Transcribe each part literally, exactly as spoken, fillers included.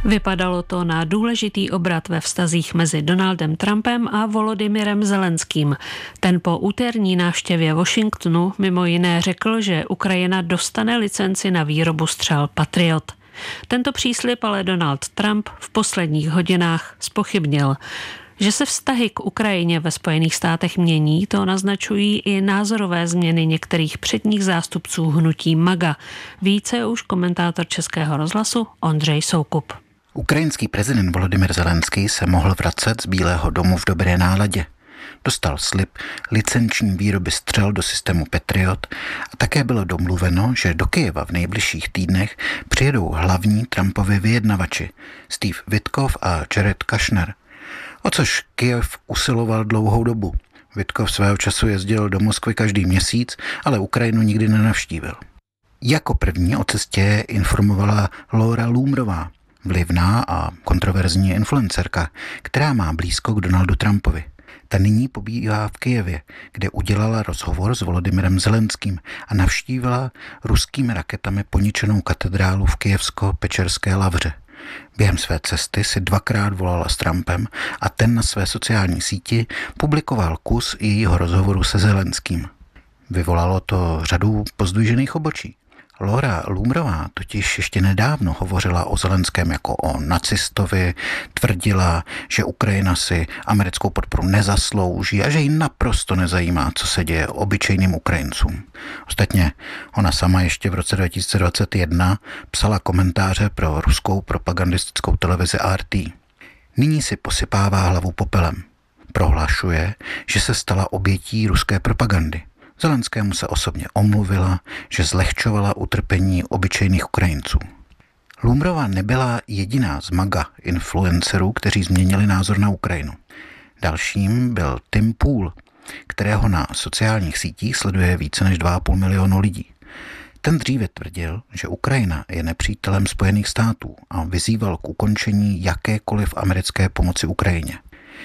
Vypadalo to na důležitý obrat ve vztazích mezi Donaldem Trumpem a Volodymyrem Zelenským. Ten po úterní návštěvě Washingtonu mimo jiné řekl, že Ukrajina dostane licenci na výrobu střel Patriot. Tento příslib ale Donald Trump v posledních hodinách zpochybnil. Že se vztahy k Ukrajině ve Spojených státech mění, to naznačují i názorové změny některých předních zástupců hnutí MAGA. Více už komentátor Českého rozhlasu Ondřej Soukup. Ukrajinský prezident Volodymyr Zelenský se mohl vracet z Bílého domu v dobré náladě. Dostal slib licenční výroby střel do systému Patriot a také bylo domluveno, že do Kyjeva v nejbližších týdnech přijedou hlavní Trumpovi vyjednavači Steve Witkoff a Jared Kushner, o což Kyjev usiloval dlouhou dobu. Witkoff svého času jezdil do Moskvy každý měsíc, ale Ukrajinu nikdy nenavštívil. Jako první o cestě informovala Laura Loomerová, vlivná a kontroverzní influencerka, která má blízko k Donaldu Trumpovi. Ta nyní pobývá v Kyjevě, kde udělala rozhovor s Volodymyrem Zelenským a navštívila ruskými raketami poničenou katedrálu v Kyjevsko-Pečerské Lavře. Během své cesty si dvakrát volala s Trumpem a ten na své sociální síti publikoval kus jejího rozhovoru se Zelenským. Vyvolalo to řadu pozdvižených obočí. Laura Loomerová totiž ještě nedávno hovořila o Zelenském jako o nacistovi, tvrdila, že Ukrajina si americkou podporu nezaslouží a že ji naprosto nezajímá, co se děje obyčejným Ukrajincům. Ostatně ona sama ještě v roce dva tisíce dvacet jedna psala komentáře pro ruskou propagandistickou televizi R T. Nyní si posypává hlavu popelem. Prohlašuje, že se stala obětí ruské propagandy. Zelenskému se osobně omluvila, že zlehčovala utrpení obyčejných Ukrajinců. Loomerová nebyla jediná z MAGA influencerů, kteří změnili názor na Ukrajinu. Dalším byl Tim Pool, kterého na sociálních sítích sleduje více než dva a půl milionu lidí. Ten dříve tvrdil, že Ukrajina je nepřítelem Spojených států a vyzýval k ukončení jakékoliv americké pomoci Ukrajině.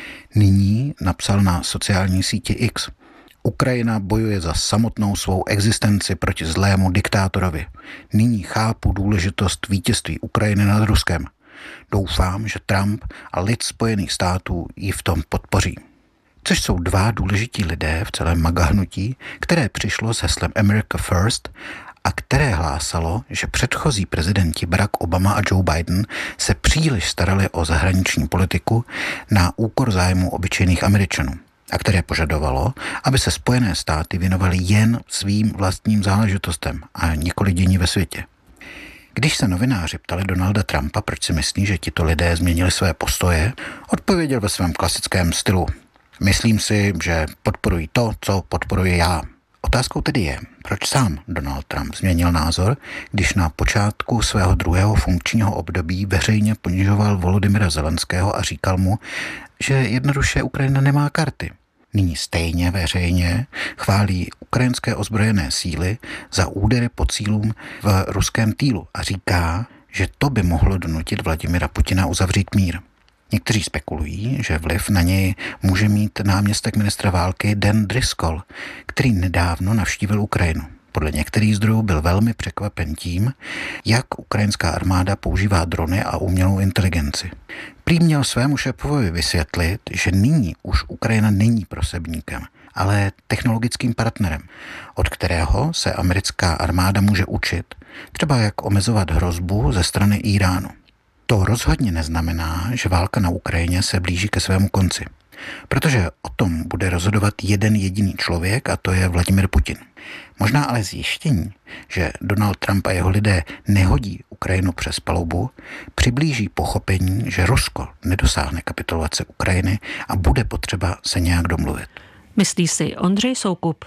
Nyní napsal na sociální síti X: Ukrajina bojuje za samotnou svou existenci proti zlému diktátorovi. Nyní chápu důležitost vítězství Ukrajiny nad Ruskem. Doufám, že Trump a lid Spojených států ji v tom podpoří. Což jsou dva důležití lidé v celém MAGA hnutí, které přišlo s heslem America First a které hlásalo, že předchozí prezidenti Barack Obama a Joe Biden se příliš starali o zahraniční politiku na úkor zájmu obyčejných Američanů, a které požadovalo, aby se Spojené státy věnovaly jen svým vlastním záležitostem a nikoli dění ve světě. Když se novináři ptali Donalda Trumpa, proč si myslí, že tito lidé změnili své postoje, odpověděl ve svém klasickém stylu: Myslím si, že podporují to, co podporuji já. Otázkou tedy je, proč sám Donald Trump změnil názor, když na počátku svého druhého funkčního období veřejně ponižoval Volodymyra Zelenského a říkal mu, že jednoduše Ukrajina nemá karty. Nyní stejně veřejně chválí ukrajinské ozbrojené síly za údery po cílům v ruském týlu a říká, že to by mohlo donutit Vladimira Putina uzavřít mír. Někteří spekulují, že vliv na něj může mít náměstek ministra války Dan Driscoll, který nedávno navštívil Ukrajinu. Podle některých zdrojů byl velmi překvapen tím, jak ukrajinská armáda používá drony a umělou inteligenci. Prý měl svému šéfovi vysvětlit, že nyní už Ukrajina není prosebníkem, ale technologickým partnerem, od kterého se americká armáda může učit, třeba jak omezovat hrozbu ze strany Íránu. To rozhodně neznamená, že válka na Ukrajině se blíží ke svému konci, protože o tom bude rozhodovat jeden jediný člověk a to je Vladimir Putin. Možná ale zjištění, že Donald Trump a jeho lidé nehodí Ukrajinu přes palubu, přiblíží pochopení, že Rusko nedosáhne kapitulace Ukrajiny a bude potřeba se nějak domluvit. Myslí si Ondřej Soukup.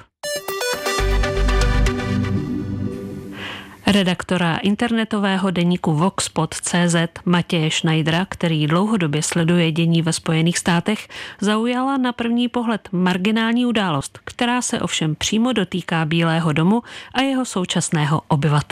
Redaktora internetového deníku Voxpod tečka cé zet Matěje Schneidera, který dlouhodobě sleduje dění ve Spojených státech, zaujala na první pohled marginální událost, která se ovšem přímo dotýká Bílého domu a jeho současného obyvatele.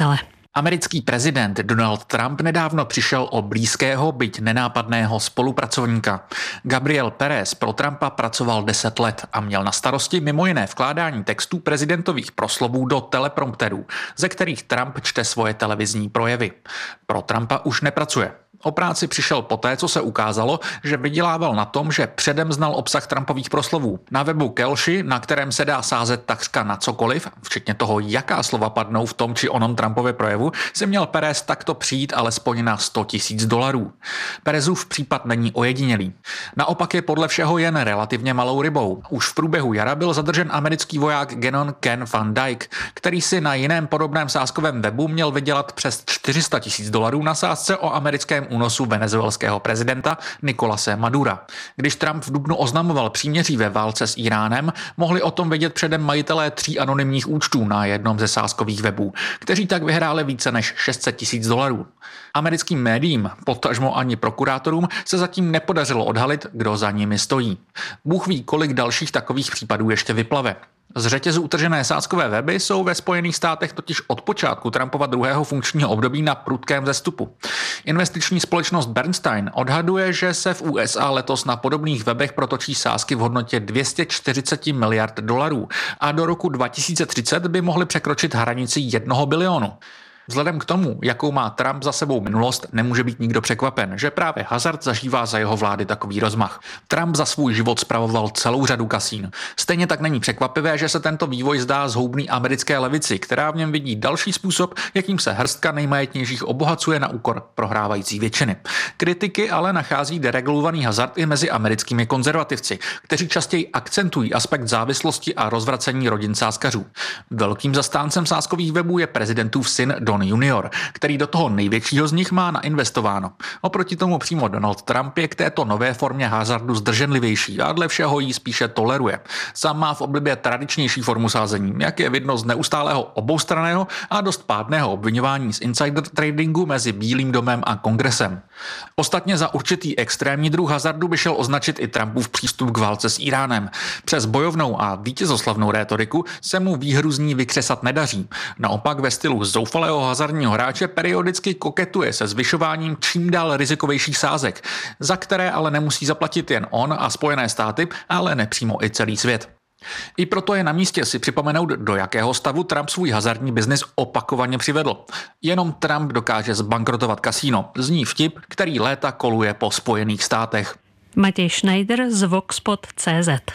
Americký prezident Donald Trump nedávno přišel o blízkého, byť nenápadného spolupracovníka. Gabriel Pérez pro Trumpa pracoval deset let a měl na starosti mimo jiné vkládání textů prezidentových proslovů do teleprompterů, ze kterých Trump čte svoje televizní projevy. Pro Trumpa už nepracuje. O práci přišel poté, co se ukázalo, že vydělával na tom, že předem znal obsah Trumpových proslovů. Na webu Kelshi, na kterém se dá sázet takřka na cokoliv, včetně toho, jaká slova padnou v tom či onom Trumpově projevu, si měl Pérez takto přijít alespoň na sto tisíc dolarů. Pérezův případ není ojedinělý. Naopak je podle všeho jen relativně malou rybou. Už v průběhu jara byl zadržen americký voják Gannon Ken Van Dyke, který si na jiném podobném sázkovém webu měl vydělat přes čtyři sta tisíc dolarů na sázce o americkém únosu venezuelského prezidenta Nicolase Madura. Když Trump v dubnu oznamoval příměří ve válce s Iránem, mohli o tom vědět předem majitelé tří anonymních účtů na jednom ze sázkových webů, kteří tak vyhráli více než šest set tisíc dolarů. Americkým médiím, potažmo ani prokurátorům, se zatím nepodařilo odhalit, kdo za nimi stojí. Bůh ví, kolik dalších takových případů ještě vyplave. Z řetězu utržené sázkové weby jsou ve Spojených státech totiž od počátku Trumpova druhého funkčního období na prudkém vzestupu. Investiční společnost Bernstein odhaduje, že se v U S A letos na podobných webech protočí sázky v hodnotě dvě stě čtyřicet miliard dolarů a do roku dva tisíce třicet by mohly překročit hranici jednoho bilionu. Vzhledem k tomu, jakou má Trump za sebou minulost, nemůže být nikdo překvapen, že právě hazard zažívá za jeho vlády takový rozmach. Trump za svůj život spravoval celou řadu kasín. Stejně tak není překvapivé, že se tento vývoj zdá zhoubný americké levici, která v něm vidí další způsob, jakým se hrstka nejmajetnějších obohacuje na úkor prohrávající většiny. Kritiky ale nachází deregulovaný hazard i mezi americkými konzervativci, kteří častěji akcentují aspekt závislosti a rozvracení rodin sázkařů. Velkým zastáncem sázkových webů je prezidentův syn Don junior, který do toho největšího z nich má nainvestováno. Oproti tomu přímo Donald Trump je k této nové formě hazardu zdrženlivější a dle všeho ji spíše toleruje. Sám má v oblibě tradičnější formu sázení, jak je vidno z neustálého oboustranného a dost pádného obviňování z insider tradingu mezi Bílým domem a Kongresem. Ostatně za určitý extrémní druh hazardu by šel označit i Trumpův přístup k válce s Iránem. Přes bojovnou a vítězoslavnou rétoriku se mu výhru z ní vykřesat nedaří. Naopak ve stylu zoufalého hazardního hráče periodicky koketuje se zvyšováním čím dál rizikovějších sázek, za které ale nemusí zaplatit jen on a Spojené státy, ale nepřímo i celý svět. I proto je na místě si připomenout, do jakého stavu Trump svůj hazardní biznis opakovaně přivedl. Jenom Trump dokáže zbankrotovat kasíno. Zní vtip, který léta koluje po Spojených státech. Matěj Schneider z Voxpod tečka cé zet.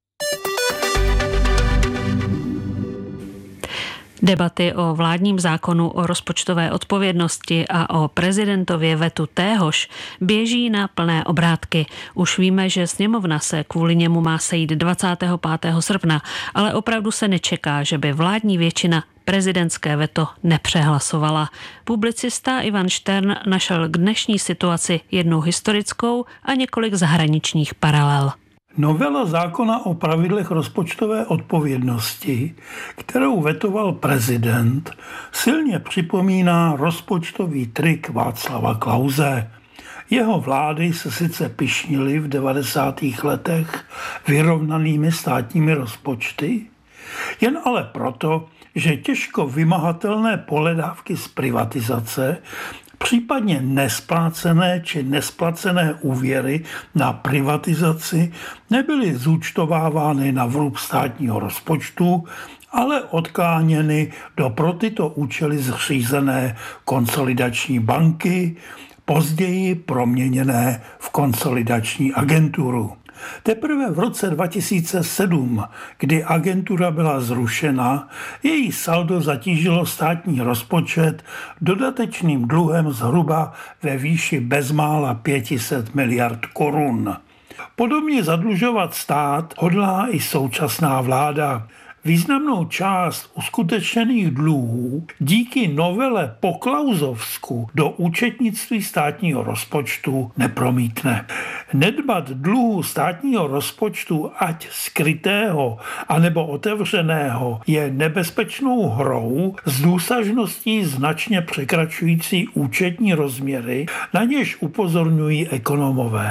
Debaty o vládním zákonu o rozpočtové odpovědnosti a o prezidentově vetu téhož běží na plné obrátky. Už víme, že sněmovna se kvůli němu má sejít dvacátého pátého srpna, ale opravdu se nečeká, že by vládní většina prezidentské veto nepřehlasovala. Publicista Ivan Štern našel k dnešní situaci jednu historickou a několik zahraničních paralel. Novela zákona o pravidlech rozpočtové odpovědnosti, kterou vetoval prezident, silně připomíná rozpočtový trik Václava Klause. Jeho vlády se sice pyšnily v devadesátých letech vyrovnanými státními rozpočty, jen ale proto, že těžko vymahatelné pohledávky z privatizace, případně nesplácené či nesplacené úvěry na privatizaci nebyly zúčtovávány na vrub státního rozpočtu, ale odkláněny do pro tyto účely zřízené konsolidační banky, později proměněné v konsolidační agenturu. Teprve v roce dva tisíce sedm, kdy agentura byla zrušena, její saldo zatížilo státní rozpočet dodatečným dluhem zhruba ve výši bezmála pět set miliard korun. Podobně zadlužovat stát hodlá i současná vláda. Významnou část uskutečněných dluhů díky novele po Klausovsku do účetnictví státního rozpočtu nepromítne. Nedbat dluhu státního rozpočtu, ať skrytého anebo otevřeného, je nebezpečnou hrou s důsažností značně překračující účetní rozměry, na něž upozorňují ekonomové.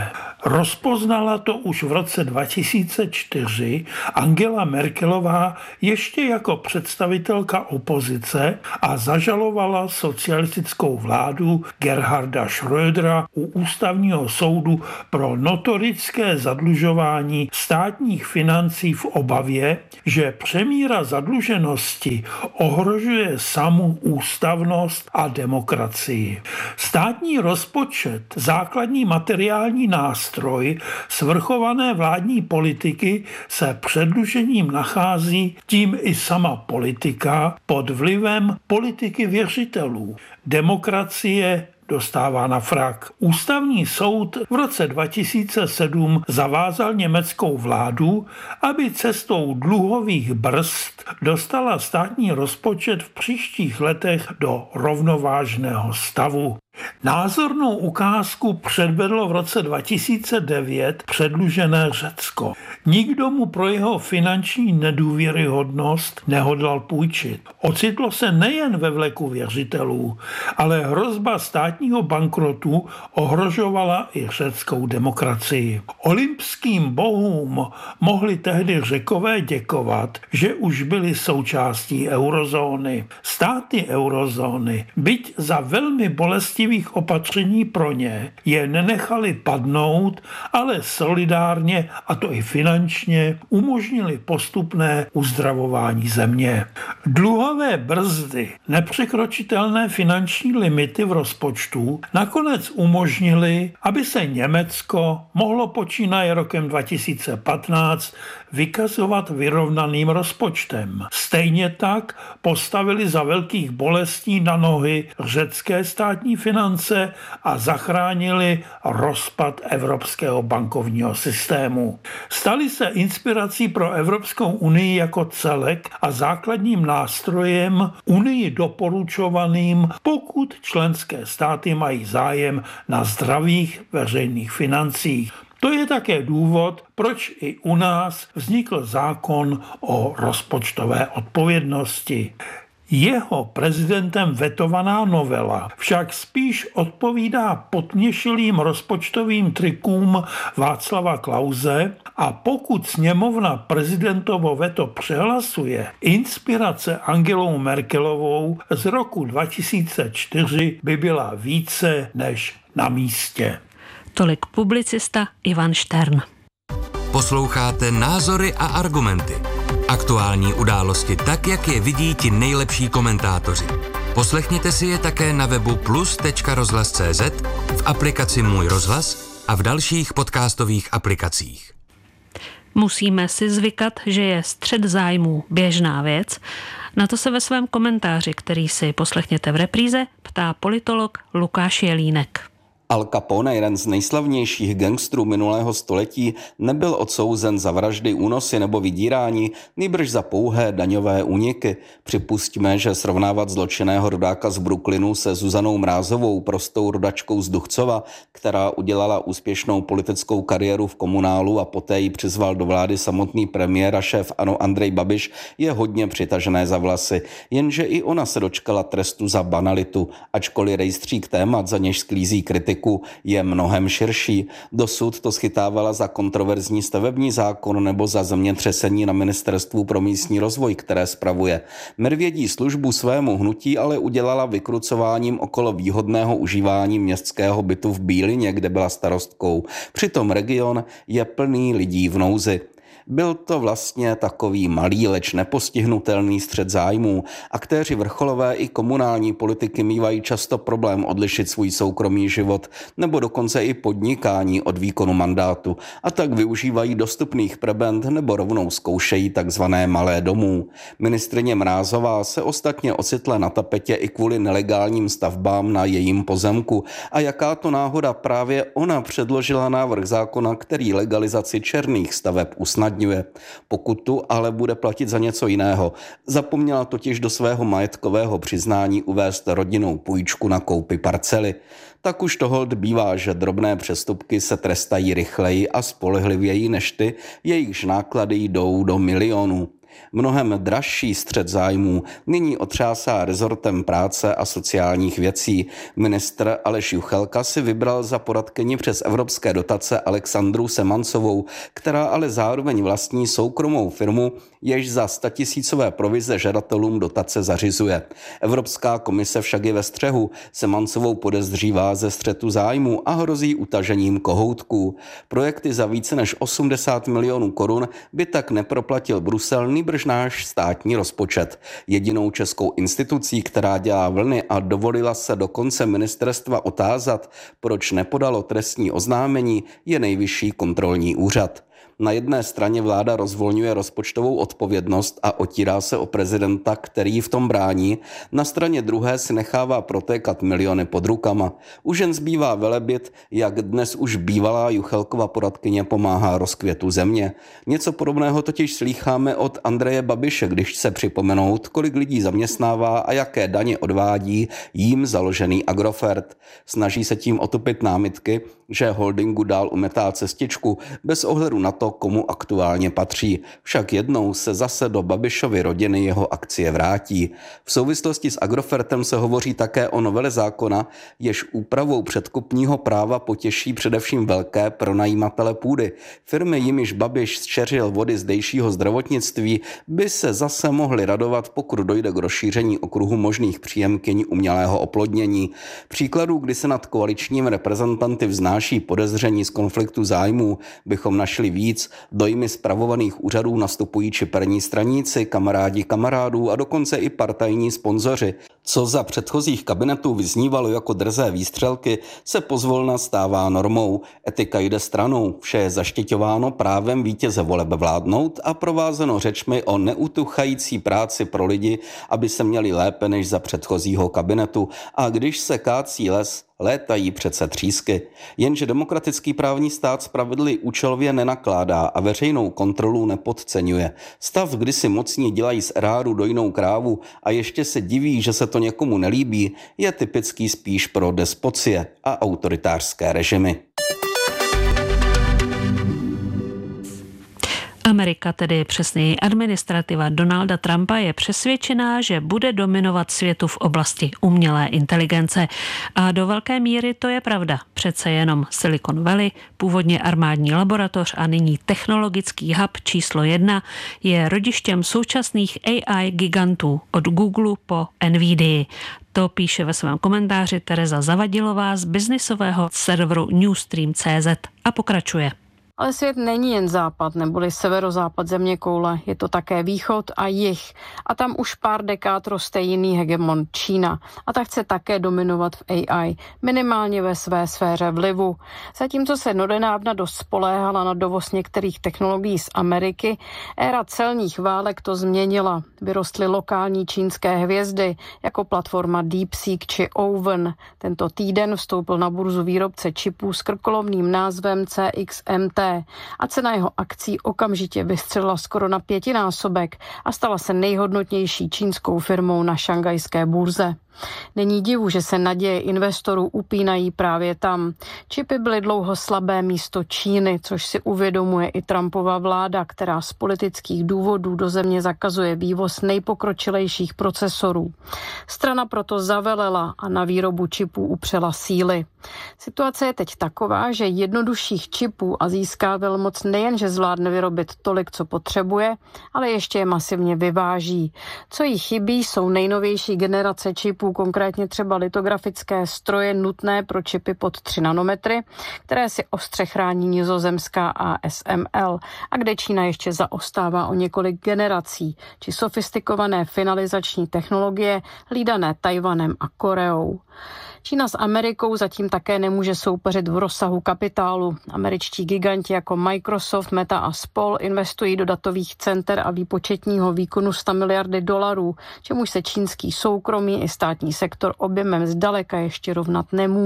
Rozpoznala to už v roce dva tisíce čtyři Angela Merkelová ještě jako představitelka opozice a zažalovala socialistickou vládu Gerharda Schrödera u ústavního soudu pro notorické zadlužování státních financí v obavě, že přemíra zadluženosti ohrožuje samu ústavnost a demokracii. Státní rozpočet, základní materiální nástroj svrchované vládní politiky, se předlužením nachází, tím i sama politika, pod vlivem politiky věřitelů. Demokracie dostává na frak. Ústavní soud v roce dva tisíce sedm zavázal německou vládu, aby cestou dluhových brzd dostala státní rozpočet v příštích letech do rovnovážného stavu. Názornou ukázku předvedlo v roce dva tisíce devět předlužené Řecko. Nikdo mu pro jeho finanční nedůvěryhodnost nehodlal půjčit. Ocitlo se nejen ve vleku věřitelů, ale hrozba státního bankrotu ohrožovala i řeckou demokracii. Olympským bohům mohli tehdy Řekové děkovat, že už byli součástí eurozóny. Státy eurozóny, byť za velmi bolestivých opatření pro ně, je nenechali padnout, ale solidárně, a to i finančně, umožnili postupné uzdravování země. Dluhové brzdy, nepřekročitelné finanční limity v rozpočtu nakonec umožnili, aby se Německo mohlo počínaje rokem dva tisíce patnáct vykazovat vyrovnaným rozpočtem. Stejně tak postavili za velkých bolestí na nohy řecké státní finance a zachránili rozpad evropského bankovního systému. Stali se inspirací pro Evropskou unii jako celek a základním nástrojem unii doporučovaným, pokud členské státy mají zájem na zdravých veřejných financích. To je také důvod, proč i u nás vznikl zákon o rozpočtové odpovědnosti. Jeho prezidentem vetovaná novela však spíš odpovídá potměšilým rozpočtovým trikům Václava Klause a pokud sněmovna prezidentovo veto přehlasuje, inspirace Angelou Merkelovou z roku dva tisíce čtyři by byla více než na místě. Tolik publicista Ivan Štern. Posloucháte Názory a argumenty. Aktuální události tak, jak je vidí ti nejlepší komentátoři. Poslechněte si je také na webu plus tečka rozhlas tečka cé zet, v aplikaci Můj rozhlas a v dalších podcastových aplikacích. Musíme si zvykat, že je střet zájmů běžná věc. Na to se ve svém komentáři, který si poslechněte v repríze, ptá politolog Lukáš Jelínek. Al Capone, jeden z nejslavnějších gangstrů minulého století, nebyl odsouzen za vraždy, únosy nebo vydírání, nýbrž za pouhé daňové úniky. Připustíme, že srovnávat zločinného rodáka z Brooklynu se Zuzanou Mrázovou, prostou rodačkou z Duchcova, která udělala úspěšnou politickou kariéru v komunálu a poté ji přizval do vlády samotný premiér a šéf ANO Andrej Babiš, je hodně přitažené za vlasy. Jenže i ona se dočkala trestu za banalitu, ačkoliv rejstřík témat, za něž sklízí kritiku, je mnohem širší. Dosud to schytávala za kontroverzní stavební zákon nebo za zemětřesení na Ministerstvu pro místní rozvoj, které spravuje. Medvědí službu svému hnutí ale udělala vykrucováním okolo výhodného užívání městského bytu v Bílině, kde byla starostkou. Přitom region je plný lidí v nouzi. Byl to vlastně takový malý, leč nepostihnutelný střet zájmů. Aktéři vrcholové i komunální politiky mívají často problém odlišit svůj soukromý život nebo dokonce i podnikání od výkonu mandátu a tak využívají dostupných prebend nebo rovnou zkoušejí takzvané malé domů. Ministryně Mrázová se ostatně ocitla na tapetě i kvůli nelegálním stavbám na jejím pozemku a jaká to náhoda, právě ona předložila návrh zákona, který legalizaci černých staveb usnadňuje. Pokutu ale bude platit za něco jiného. Zapomněla totiž do svého majetkového přiznání uvést rodinnou půjčku na koupi parcely. Tak už to holt bývá, že drobné přestupky se trestají rychleji a spolehlivěji než ty, jejichž náklady jdou do milionů. Mnohem dražší střet zájmů nyní otřásá rezortem práce a sociálních věcí. Ministr Aleš Juchelka si vybral za poradkyni přes evropské dotace Alexandru Semancovou, která ale zároveň vlastní soukromou firmu, jež za statisícové provize žadatelům dotace zařizuje. Evropská komise však je ve střehu. Semancovou podezřívá ze střetu zájmu a hrozí utažením kohoutků. Projekty za více než osmdesát milionů korun by tak neproplatil Brusel, nýbrž náš státní rozpočet. Jedinou českou institucí, která dělá vlny a dovolila se dokonce ministerstva otázat, proč nepodalo trestní oznámení, je Nejvyšší kontrolní úřad. Na jedné straně vláda rozvolňuje rozpočtovou odpovědnost a otírá se o prezidenta, který v tom brání, na straně druhé si nechává protékat miliony pod rukama. Už jen zbývá velebit, jak dnes už bývalá Juchelkova poradkyně pomáhá rozkvětu země. Něco podobného totiž slýcháme od Andreje Babiše, když chce připomenout, kolik lidí zaměstnává a jaké daně odvádí jím založený Agrofert. Snaží se tím otupit námitky, že holdingu dál umetá cestičku bez ohledu na to, komu aktuálně patří. Však jednou se zase do Babišovy rodiny jeho akcie vrátí. V souvislosti s Agrofertem se hovoří také o novele zákona, jež úpravou předkupního práva potěší především velké pronajímatele půdy. Firmy, jimiž Babiš zčeřil vody zdejšího zdravotnictví, by se zase mohly radovat, pokud dojde k rozšíření okruhu možných příjemkyň umělého oplodnění. Příkladů, kdy se nad koaličním reprezentanty vznáší podezření z konfliktu zájmů, bychom našli víc. Dojmy spravovaných úřadů nastupují čiperní straníci, kamarádi kamarádů a dokonce i partajní sponzoři. Co za předchozích kabinetů vyznívalo jako drzé výstřelky, se pozvolna stává normou. Etika jde stranou, vše je zaštiťováno právem vítěze voleb vládnout a provázeno řečmi o neutuchající práci pro lidi, aby se měli lépe než za předchozího kabinetu. A když se kácí les, létají přece třísky. Jenže demokratický právní stát spravedlivě účelově nenakládá a veřejnou kontrolu nepodceňuje. Stav, kdy si mocní dělají z eráru dojnou krávu a ještě se diví, že se to někomu nelíbí, je typický spíš pro despocie a autoritářské režimy. Amerika, tedy přesněji administrativa Donalda Trumpa, je přesvědčená, že bude dominovat světu v oblasti umělé inteligence. A do velké míry to je pravda. Přece jenom Silicon Valley, původně armádní laboratoř a nyní technologický hub číslo jedna, je rodištěm současných A I gigantů od Google po Nvidia. To píše ve svém komentáři Tereza Zavadilová z biznisového serveru Newstream tečka cé zet a pokračuje. Ale svět není jen západ neboli severozápad zeměkoule, je to také východ a jih. A tam už pár dekád roste jiný hegemon, Čína. A ta chce také dominovat v A I, minimálně ve své sféře vlivu. Zatímco se donedávna dost spoléhala na dovoz některých technologií z Ameriky, éra celních válek to změnila. Vyrostly lokální čínské hvězdy, jako platforma DeepSeek či Oven. Tento týden vstoupil na burzu výrobce čipů s krkolomným názvem C X M T. A cena jeho akcí okamžitě vystřelila skoro na pětinásobek a stala se nejhodnotnější čínskou firmou na šangajské burze. Není divu, že se naděje investorů upínají právě tam. Čipy byly dlouho slabé místo Číny, což si uvědomuje i Trumpova vláda, která z politických důvodů do země zakazuje vývoz nejpokročilejších procesorů. Strana proto zavelela a na výrobu čipů upřela síly. Situace je teď taková, že jednodušších čipů a získá velmoc nejenže zvládne vyrobit tolik, co potřebuje, ale ještě je masivně vyváží. Co jí chybí, jsou nejnovější generace čipů, konkrétně třeba litografické stroje nutné pro čipy pod tři nanometry, které si ostře chrání nizozemská A S M L a kde Čína ještě zaostává o několik generací, či sofistikované finalizační technologie hlídané Tajvanem a Koreou. Čína s Amerikou zatím také nemůže soupeřit v rozsahu kapitálu. Američtí giganti jako Microsoft, Meta a spol investují do datových center a výpočetního výkonu sto miliardy dolarů, čemuž se čínský soukromý i státní sektor objemem zdaleka ještě rovnat nemůže.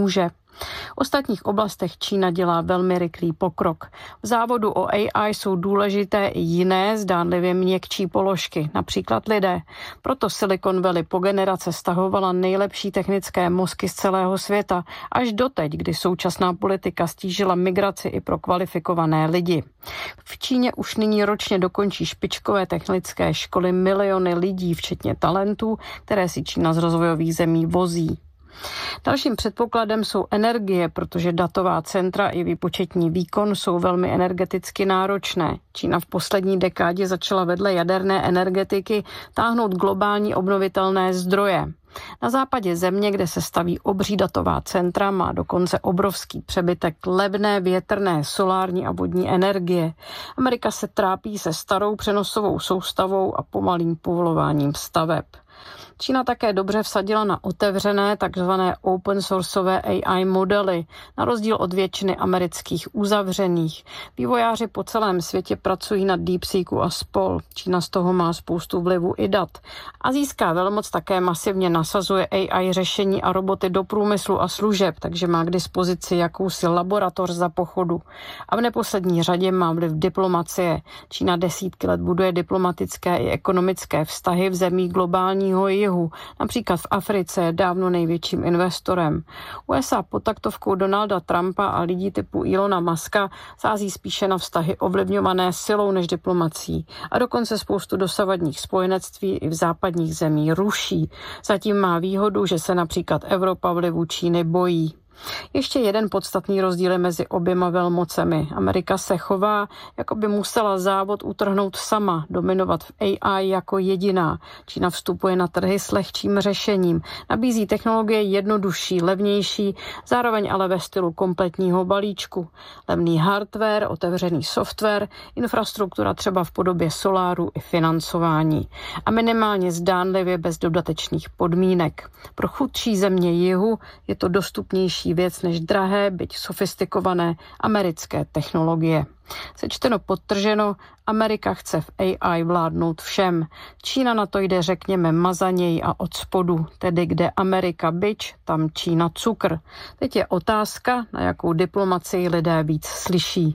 V ostatních oblastech Čína dělá velmi rychlý pokrok. V závodu o A I jsou důležité i jiné, zdánlivě měkčí položky, například lidé. Proto Silicon Valley po generace stahovala nejlepší technické mozky z celého světa, až doteď, kdy současná politika stížila migraci i pro kvalifikované lidi. V Číně už nyní ročně dokončí špičkové technické školy miliony lidí, včetně talentů, které si Čína z rozvojových zemí vozí. Dalším předpokladem jsou energie, protože datová centra i výpočetní výkon jsou velmi energeticky náročné. Čína v poslední dekádě začala vedle jaderné energetiky táhnout globální obnovitelné zdroje. Na západě země, kde se staví obří datová centra, má dokonce obrovský přebytek levné větrné, solární a vodní energie. Amerika se trápí se starou přenosovou soustavou a pomalým povolováním staveb. Čína také dobře vsadila na otevřené, takzvané open sourceové A I modely, na rozdíl od většiny amerických uzavřených. Vývojáři po celém světě pracují na DeepSeeku a spol. Čína z toho má spoustu vlivu i dat. Asijská velmoc také masivně nasazuje A I řešení a roboty do průmyslu a služeb, takže má k dispozici jakousi laboratoř za pochodu. A v neposlední řadě má vliv diplomacie. Čína desítky let buduje diplomatické i ekonomické vztahy v zemích globálního jihu. Například v Africe je dávno největším investorem. U S A pod taktovkou Donalda Trumpa a lidí typu Elona Muska sází spíše na vztahy ovlivňované silou než diplomací. A dokonce spoustu dosavadních spojenectví i v západních zemí ruší. Zatím má výhodu, že se například Evropa vlivu Číny bojí. Ještě jeden podstatný rozdíl je mezi oběma velmocemi. Amerika se chová, jako by musela závod utrhnout sama, dominovat v A I jako jediná. Čína vstupuje na trhy s lehčím řešením, nabízí technologie jednodušší, levnější, zároveň ale ve stylu kompletního balíčku. Levný hardware, otevřený software, infrastruktura třeba v podobě soláru i financování. A minimálně zdánlivě bez dodatečných podmínek. Pro chudší země jihu je to dostupnější věc než drahé, byť sofistikované americké technologie. Sečteno podtrženo, Amerika chce v A I vládnout všem. Čína na to jde, řekněme, mazaněji a od spodu, tedy kde Amerika bič, tam Čína cukr. Teď je otázka, na jakou diplomacii lidé víc slyší.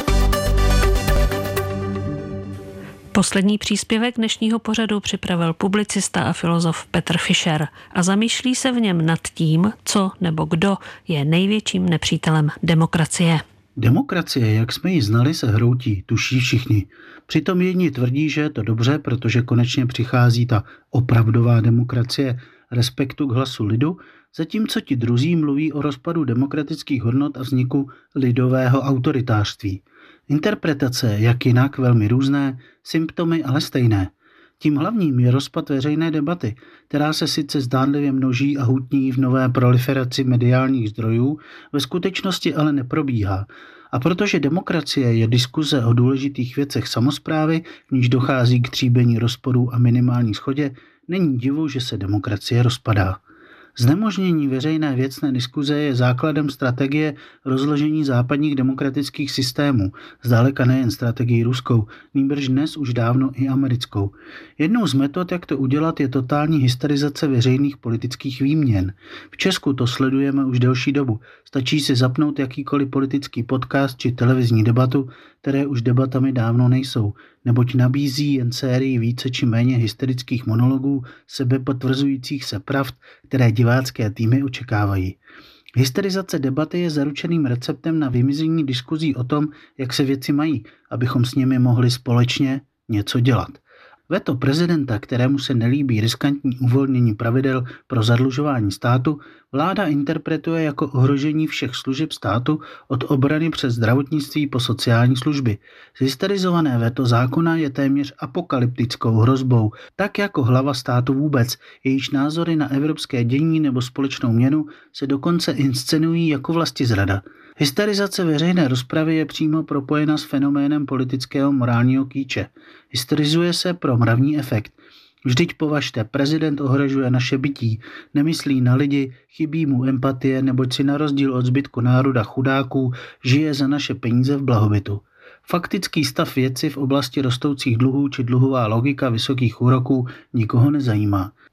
Poslední příspěvek dnešního pořadu připravil publicista a filozof Petr Fischer a zamýšlí se v něm nad tím, co nebo kdo je největším nepřítelem demokracie. Demokracie, jak jsme ji znali, se hroutí, tuší všichni. Přitom jedni tvrdí, že je to dobře, protože konečně přichází ta opravdová demokracie respektu k hlasu lidu, zatímco ti druzí mluví o rozpadu demokratických hodnot a vzniku lidového autoritářství. Interpretace, jak jinak, velmi různé, symptomy ale stejné. Tím hlavním je rozpad veřejné debaty, která se sice zdánlivě množí a hutní v nové proliferaci mediálních zdrojů, ve skutečnosti ale neprobíhá. A protože demokracie je diskuze o důležitých věcech samosprávy, v níž dochází k tříbení rozporů a minimální shodě, není divu, že se demokracie rozpadá. Znemožnění veřejné věcné diskuze je základem strategie rozložení západních demokratických systémů, zdaleka nejen strategii ruskou, nýbrž dnes už dávno i americkou. Jednou z metod, jak to udělat, je totální hysterizace veřejných politických výměn. V Česku to sledujeme už delší dobu. Stačí si zapnout jakýkoliv politický podcast či televizní debatu, které už debatami dávno nejsou, neboť nabízí jen sérii více či méně hysterických monologů, sebepotvrzujících se pravd, které divácké týmy očekávají. Hysterizace debaty je zaručeným receptem na vymizení diskuzí o tom, jak se věci mají, abychom s nimi mohli společně něco dělat. Veto prezidenta, kterému se nelíbí riskantní uvolnění pravidel pro zadlužování státu, vláda interpretuje jako ohrožení všech služeb státu od obrany přes zdravotnictví po sociální služby. Hysterizované veto zákona je téměř apokalyptickou hrozbou, tak jako hlava státu vůbec, jejíž názory na evropské dění nebo společnou měnu se dokonce inscenují jako vlastizrada. Hysterizace veřejné rozpravy je přímo propojena s fenoménem politického morálního kýče. Hysterizuje se pro mravní efekt. Vždyť považte, prezident ohrožuje naše bytí, nemyslí na lidi, chybí mu empatie, neboť si na rozdíl od zbytku národa chudáků žije za naše peníze v blahobytu. Faktický stav věci v oblasti rostoucích dluhů či dluhová logika vysokých úroků nikoho nezajímá.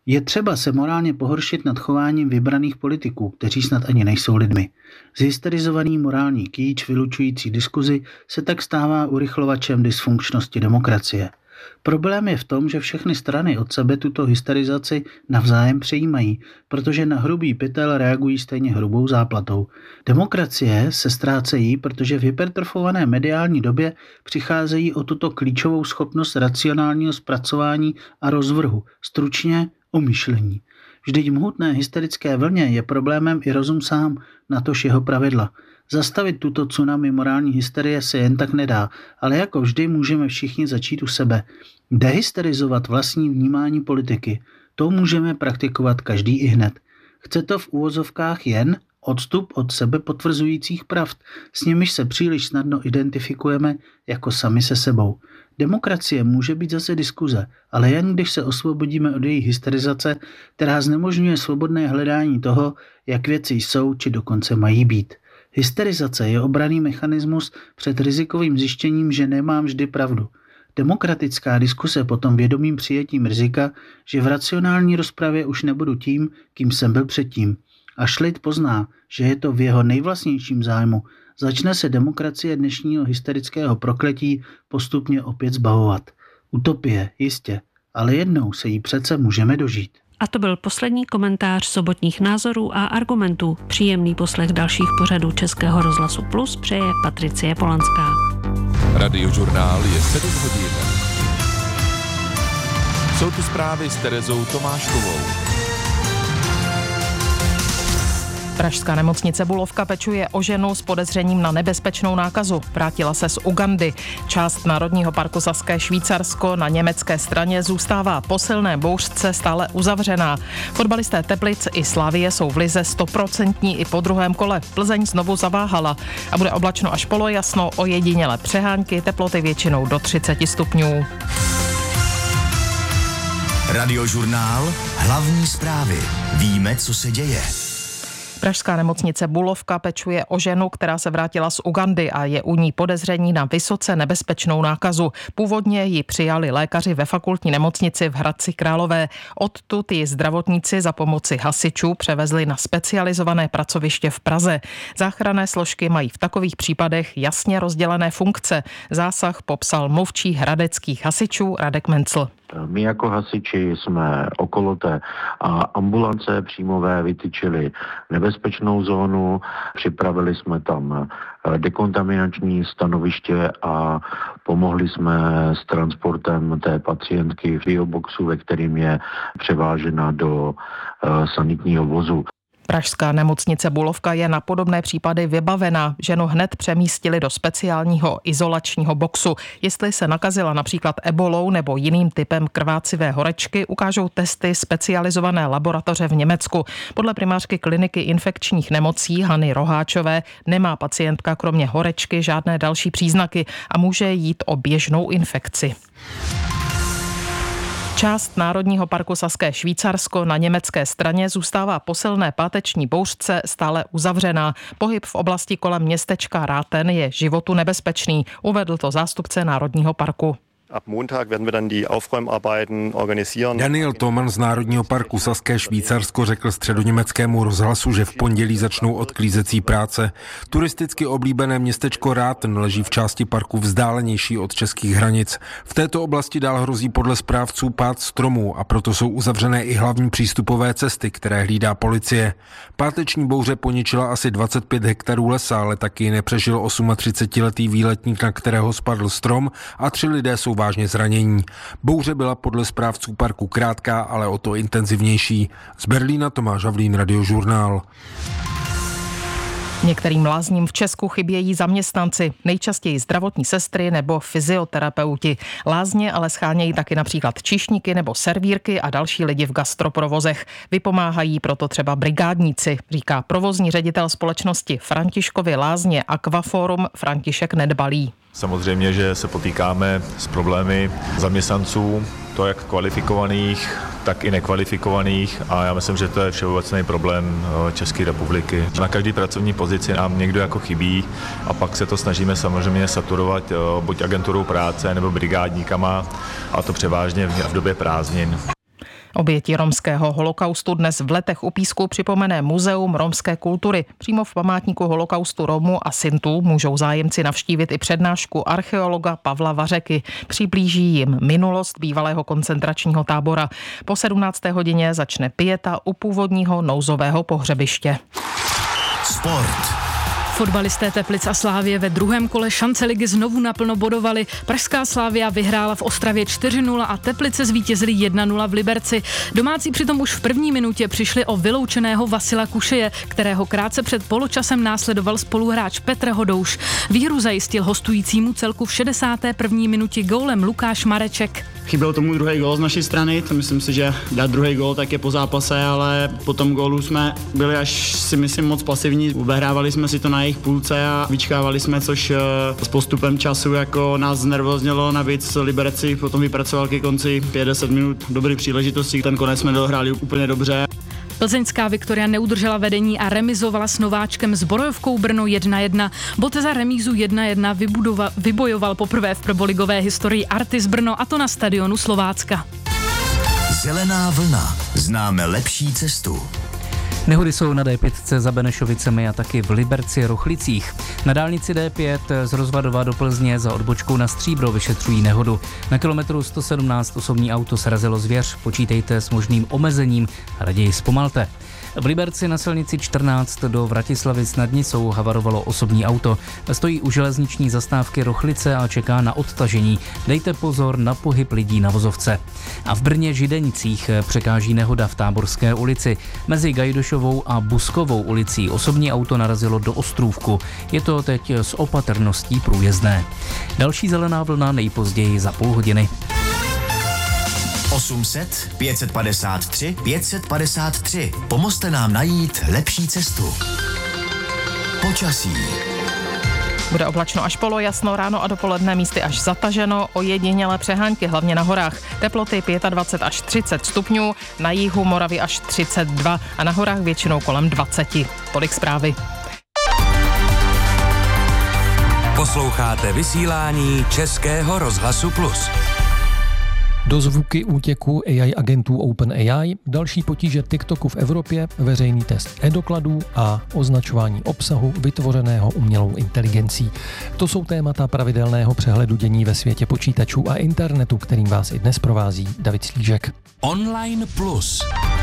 Je třeba se morálně pohoršit nad chováním vybraných politiků, kteří snad ani nejsou lidmi. Zhysterizovaný morální kýč vylučující diskuzi se tak stává urychlovačem dysfunkčnosti demokracie. Problém je v tom, že všechny strany od sebe tuto hysterizaci navzájem přejímají, protože na hrubý pytel reagují stejně hrubou záplatou. Demokracie se ztrácejí, protože v hypertrofované mediální době přicházejí o tuto klíčovou schopnost racionálního zpracování a rozvrhu, stručně o myšlení. Vždyť v mohutné hysterické vlně je problémem i rozum sám, natož jeho pravidla. Zastavit tuto tsunami morální hysterie se jen tak nedá, ale jako vždy můžeme všichni začít u sebe. Dehysterizovat vlastní vnímání politiky, to můžeme praktikovat každý i hned. Chce to v úvozovkách jen odstup od sebe potvrzujících pravd, s nimiž se příliš snadno identifikujeme jako sami se sebou. Demokracie může být zase diskuze, ale jen když se osvobodíme od její hysterizace, která znemožňuje svobodné hledání toho, jak věci jsou či dokonce mají být. Hysterizace je obranný mechanismus před rizikovým zjištěním, že nemám vždy pravdu. Demokratická diskuse potom vědomým přijetím rizika, že v racionální rozpravě už nebudu tím, kým jsem byl předtím. Až lid pozná, že je to v jeho nejvlastnějším zájmu, začne se demokracie dnešního hysterického prokletí postupně opět zbavovat. Utopie, jistě, ale jednou se jí přece můžeme dožít. A to byl poslední komentář sobotních názorů a argumentů. Příjemný poslech dalších pořadů Českého rozhlasu Plus přeje Patricie Polanská. Radiožurnál je sedm hodin. Jsou tu zprávy s Terezou Tomáškovou. Pražská nemocnice Bulovka pečuje o ženu s podezřením na nebezpečnou nákazu. Vrátila se z Ugandy. Část Národního parku Saské Švýcarsko na německé straně zůstává po silné bouřce stále uzavřená. Fotbalisté Teplic i Slavie jsou v lize stoprocentní i po druhém kole. Plzeň znovu zaváhala a bude oblačno až polojasno, ojedinělé přehánky, teploty většinou do třicet stupňů. Radiožurnál, hlavní zprávy. Víme, co se děje. Pražská nemocnice Bulovka pečuje o ženu, která se vrátila z Ugandy a je u ní podezření na vysoce nebezpečnou nákazu. Původně ji přijali lékaři ve fakultní nemocnici v Hradci Králové. Odtud ji zdravotníci za pomoci hasičů převezli na specializované pracoviště v Praze. Záchranné složky mají v takových případech jasně rozdělené funkce. Zásah popsal mluvčí hradeckých hasičů Radek Mencl. My jako hasiči jsme okolo té ambulance příjmové vytyčili nebezpečnou zónu, připravili jsme tam dekontaminační stanoviště a pomohli jsme s transportem té pacientky v bioboxu, ve kterým je převážena do sanitního vozu. Pražská nemocnice Bulovka je na podobné případy vybavená. Ženu hned přemístili do speciálního izolačního boxu. Jestli se nakazila například ebolou nebo jiným typem krvácivé horečky, ukážou testy specializované laboratoře v Německu. Podle primářky kliniky infekčních nemocí Hany Roháčové nemá pacientka kromě horečky žádné další příznaky a může jít o běžnou infekci. Část Národního parku Saské Švýcarsko na německé straně zůstává po silné páteční bouřce stále uzavřená. Pohyb v oblasti kolem městečka Ráten je životu nebezpečný, uvedl to zástupce Národního parku. Ab Montag werden wir dann die Aufräumarbeiten organisieren. Daniel Thoman z Národního parku Saské Švýcarsko řekl středoněmeckému rozhlasu, že v pondělí začnou odklízecí práce. Turisticky oblíbené městečko Ráten leží v části parku vzdálenější od českých hranic. V této oblasti dál hrozí podle správců pád stromů a proto jsou uzavřené i hlavní přístupové cesty, které hlídá policie. Páteční bouře poničila asi dvacet pět hektarů lesa, ale taky nepřežil třicetiosmiletý výletník, na kterého spadl strom, a tři lidé jsou vážně zranění. Bouře byla podle správců parku krátká, ale o to intenzivnější. Z Berlína Tomáš Havlín, Radiožurnál. Některým lázním v Česku chybějí zaměstnanci, nejčastěji zdravotní sestry nebo fyzioterapeuti. Lázně ale schánějí taky například číšníky nebo servírky a další lidi v gastroprovozech. Vypomáhají proto třeba brigádníci, říká provozní ředitel společnosti Františkovy lázně Aquaforum František Nedbalý. Samozřejmě, že se potýkáme s problémy zaměstnanců, to jak kvalifikovaných, tak i nekvalifikovaných, a já myslím, že to je všeobecný problém České republiky. Na každé pracovní pozici nám někdo jako chybí a pak se to snažíme samozřejmě saturovat buď agenturou práce nebo brigádníkama, a to převážně v době prázdnin. Oběti romského holokaustu dnes v Letech u Písku připomene Muzeum romské kultury. Přímo v památníku holokaustu Romů a Sintů můžou zájemci navštívit i přednášku archeologa Pavla Vařeky. Přiblíží jim minulost bývalého koncentračního tábora. Po sedmnácté hodině začne pieta u původního nouzového pohřebiště. Sport. Fotbalisté Teplic a Slávie ve druhém kole šance ligy znovu naplno bodovali. Pražská Slavia vyhrála v Ostravě čtyři nula a Teplice zvítězili jedna nula v Liberci. Domácí přitom už v první minutě přišli o vyloučeného Vasila Kušeje, kterého krátce před poločasem následoval spoluhráč Petr Hodouš. Výhru zajistil hostujícímu celku v šedesáté první minutě gólem Lukáš Mareček. Chyběl tomu druhý gól z naší strany, to myslím si, že dát druhý gól tak je po zápase, ale po tom gólu jsme byli až si myslím moc pasivní. Ubehrávali jsme si to na jejich půlce a vyčkávali jsme, což s postupem času jako nás znervoznilo. Navíc Liberec si potom vypracoval ke konci pět deset minut dobrý příležitosti, ten konec jsme dohráli úplně dobře. Plzeňská Viktoria neudržela vedení a remizovala s nováčkem Zbrojovkou Brno jedna jedna. Bod za remízu jedna jedna vybojoval poprvé v prvoligové historii Artis Brno, a to na stadionu Slovácka. Zelená vlna. Známe lepší cestu. Nehody jsou na D pět za Benešovicemi a taky v Liberci Rochlicích. Na dálnici D pět z Rozvadova do Plzně za odbočkou na Stříbro vyšetřují nehodu. Na kilometru sto sedmnáct osobní auto srazilo zvěř. Počítejte s možným omezením, raději zpomalte. V Liberci na silnici čtrnáct do Vratislavic nad Nisou havarovalo osobní auto. Stojí u železniční zastávky Rochlice a čeká na odtažení. Dejte pozor na pohyb lidí na vozovce. A v Brně Židenicích překáží nehoda v Táborské ulici. Mezi Gajdošovou a Buskovou ulicí osobní auto narazilo do ostrůvku. Je to teď s opatrností průjezdné. Další zelená vlna nejpozději za půl hodiny. osm set, pět set padesát tři, pět set padesát tři. Pomozte nám najít lepší cestu. Počasí. Bude oblačno až polojasno, ráno a dopoledne místy až zataženo, ojedinělé přehánky, hlavně na horách. Teploty dvacet pět až třicet stupňů, na jihu Moravy až třicet dva a na horách většinou kolem dvacet. Tolik zprávy. Posloucháte vysílání Českého rozhlasu Plus. Dozvuky útěku A I agentů OpenAI, další potíže TikToku v Evropě, veřejný test e-dokladů a označování obsahu vytvořeného umělou inteligencí. To jsou témata pravidelného přehledu dění ve světě počítačů a internetu, kterým vás i dnes provází David Slížek. Online Plus.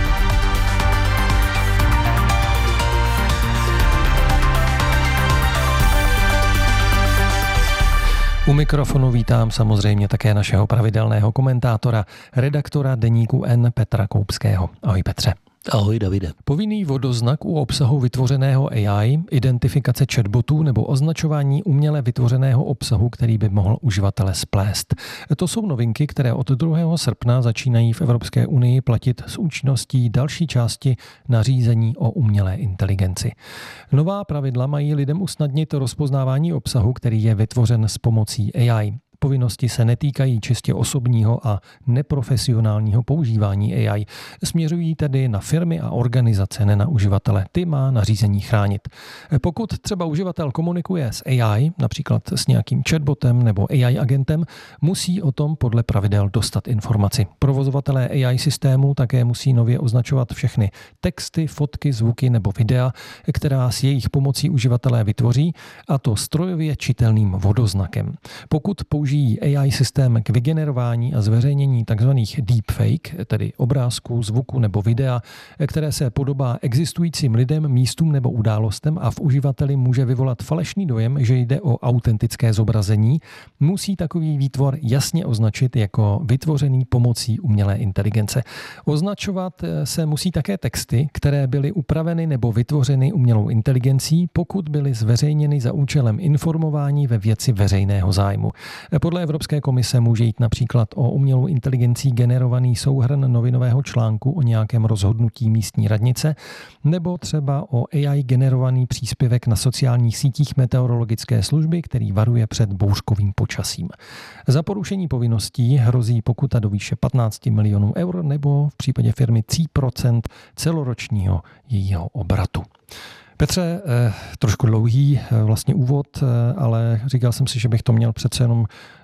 U mikrofonu vítám samozřejmě také našeho pravidelného komentátora, redaktora deníku N Petra Koupského. Ahoj Petře. Ahoj Davide. Povinný vodoznak u obsahu vytvořeného A I, identifikace chatbotů nebo označování uměle vytvořeného obsahu, který by mohl uživatele splést. To jsou novinky, které od druhého srpna začínají v Evropské unii platit s účinností další části nařízení o umělé inteligenci. Nová pravidla mají lidem usnadnit rozpoznávání obsahu, který je vytvořen s pomocí A I. Povinnosti se netýkají čistě osobního a neprofesionálního používání A I. Směřují tedy na firmy a organizace, ne na uživatele. Ty má nařízení chránit. Pokud třeba uživatel komunikuje s A I, například s nějakým chatbotem nebo A I agentem, musí o tom podle pravidel dostat informaci. Provozovatelé A I systému také musí nově označovat všechny texty, fotky, zvuky nebo videa, která s jejich pomocí uživatelé vytvoří, a to strojově čitelným vodoznakem. Pokud použijí A I systém k vygenerování a zveřejnění tzv. Deepfake, tedy obrázku, zvuku nebo videa, které se podobá existujícím lidem, místům nebo událostem a v uživateli může vyvolat falešný dojem, že jde o autentické zobrazení, musí takový výtvor jasně označit jako vytvořený pomocí umělé inteligence. Označovat se musí také texty, které byly upraveny nebo vytvořeny umělou inteligencí, pokud byly zveřejněny za účelem informování ve věci veřejného zájmu. Podle Evropské komise může jít například o umělou inteligencí generovaný souhrn novinového článku o nějakém rozhodnutí místní radnice nebo třeba o A I generovaný příspěvek na sociálních sítích meteorologické služby, který varuje před bouřkovým počasím. Za porušení povinností hrozí pokuta do výše patnáct milionů eur nebo v případě firmy tři procenta celoročního jejího obratu. Petře, eh, trošku dlouhý eh, vlastně úvod, eh, ale říkal jsem si, že bych to měl přece jenom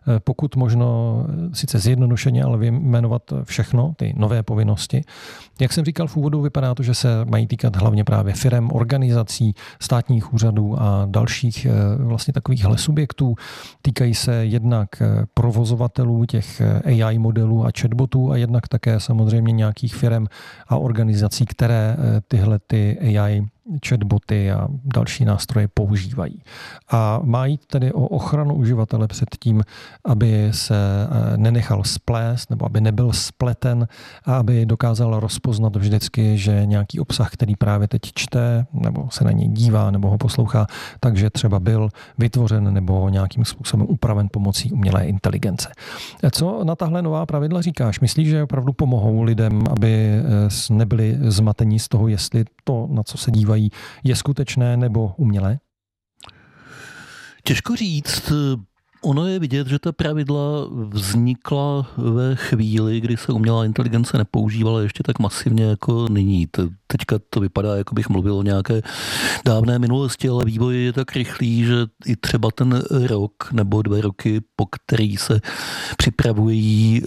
pokud možno sice zjednodušeně, ale vyjmenovat všechno, ty nové povinnosti. Jak jsem říkal v úvodu, vypadá to, že se mají týkat hlavně právě firem, organizací, státních úřadů a dalších vlastně takovýchhle subjektů. Týkají se jednak provozovatelů těch A I modelů a chatbotů a jednak také samozřejmě nějakých firem a organizací, které tyhle ty A I chatboty a další nástroje používají. A má jít tedy o ochranu uživatele před tím, aby se nenechal splést nebo aby nebyl spleten a aby dokázal rozpoznat vždycky, že nějaký obsah, který právě teď čte nebo se na něj dívá nebo ho poslouchá, takže třeba byl vytvořen nebo nějakým způsobem upraven pomocí umělé inteligence. Co na tahle nová pravidla říkáš? Myslíš, že opravdu pomohou lidem, aby nebyli zmatení z toho, jestli to, na co se dívají, je skutečné nebo umělé? Těžko říct. Ono je vidět, že ta pravidla vznikla ve chvíli, kdy se umělá inteligence nepoužívala ještě tak masivně jako nyní. Teďka to vypadá, jako bych mluvil o nějaké dávné minulosti, ale vývoj je tak rychlý, že i třeba ten rok nebo dva roky, po který se připravují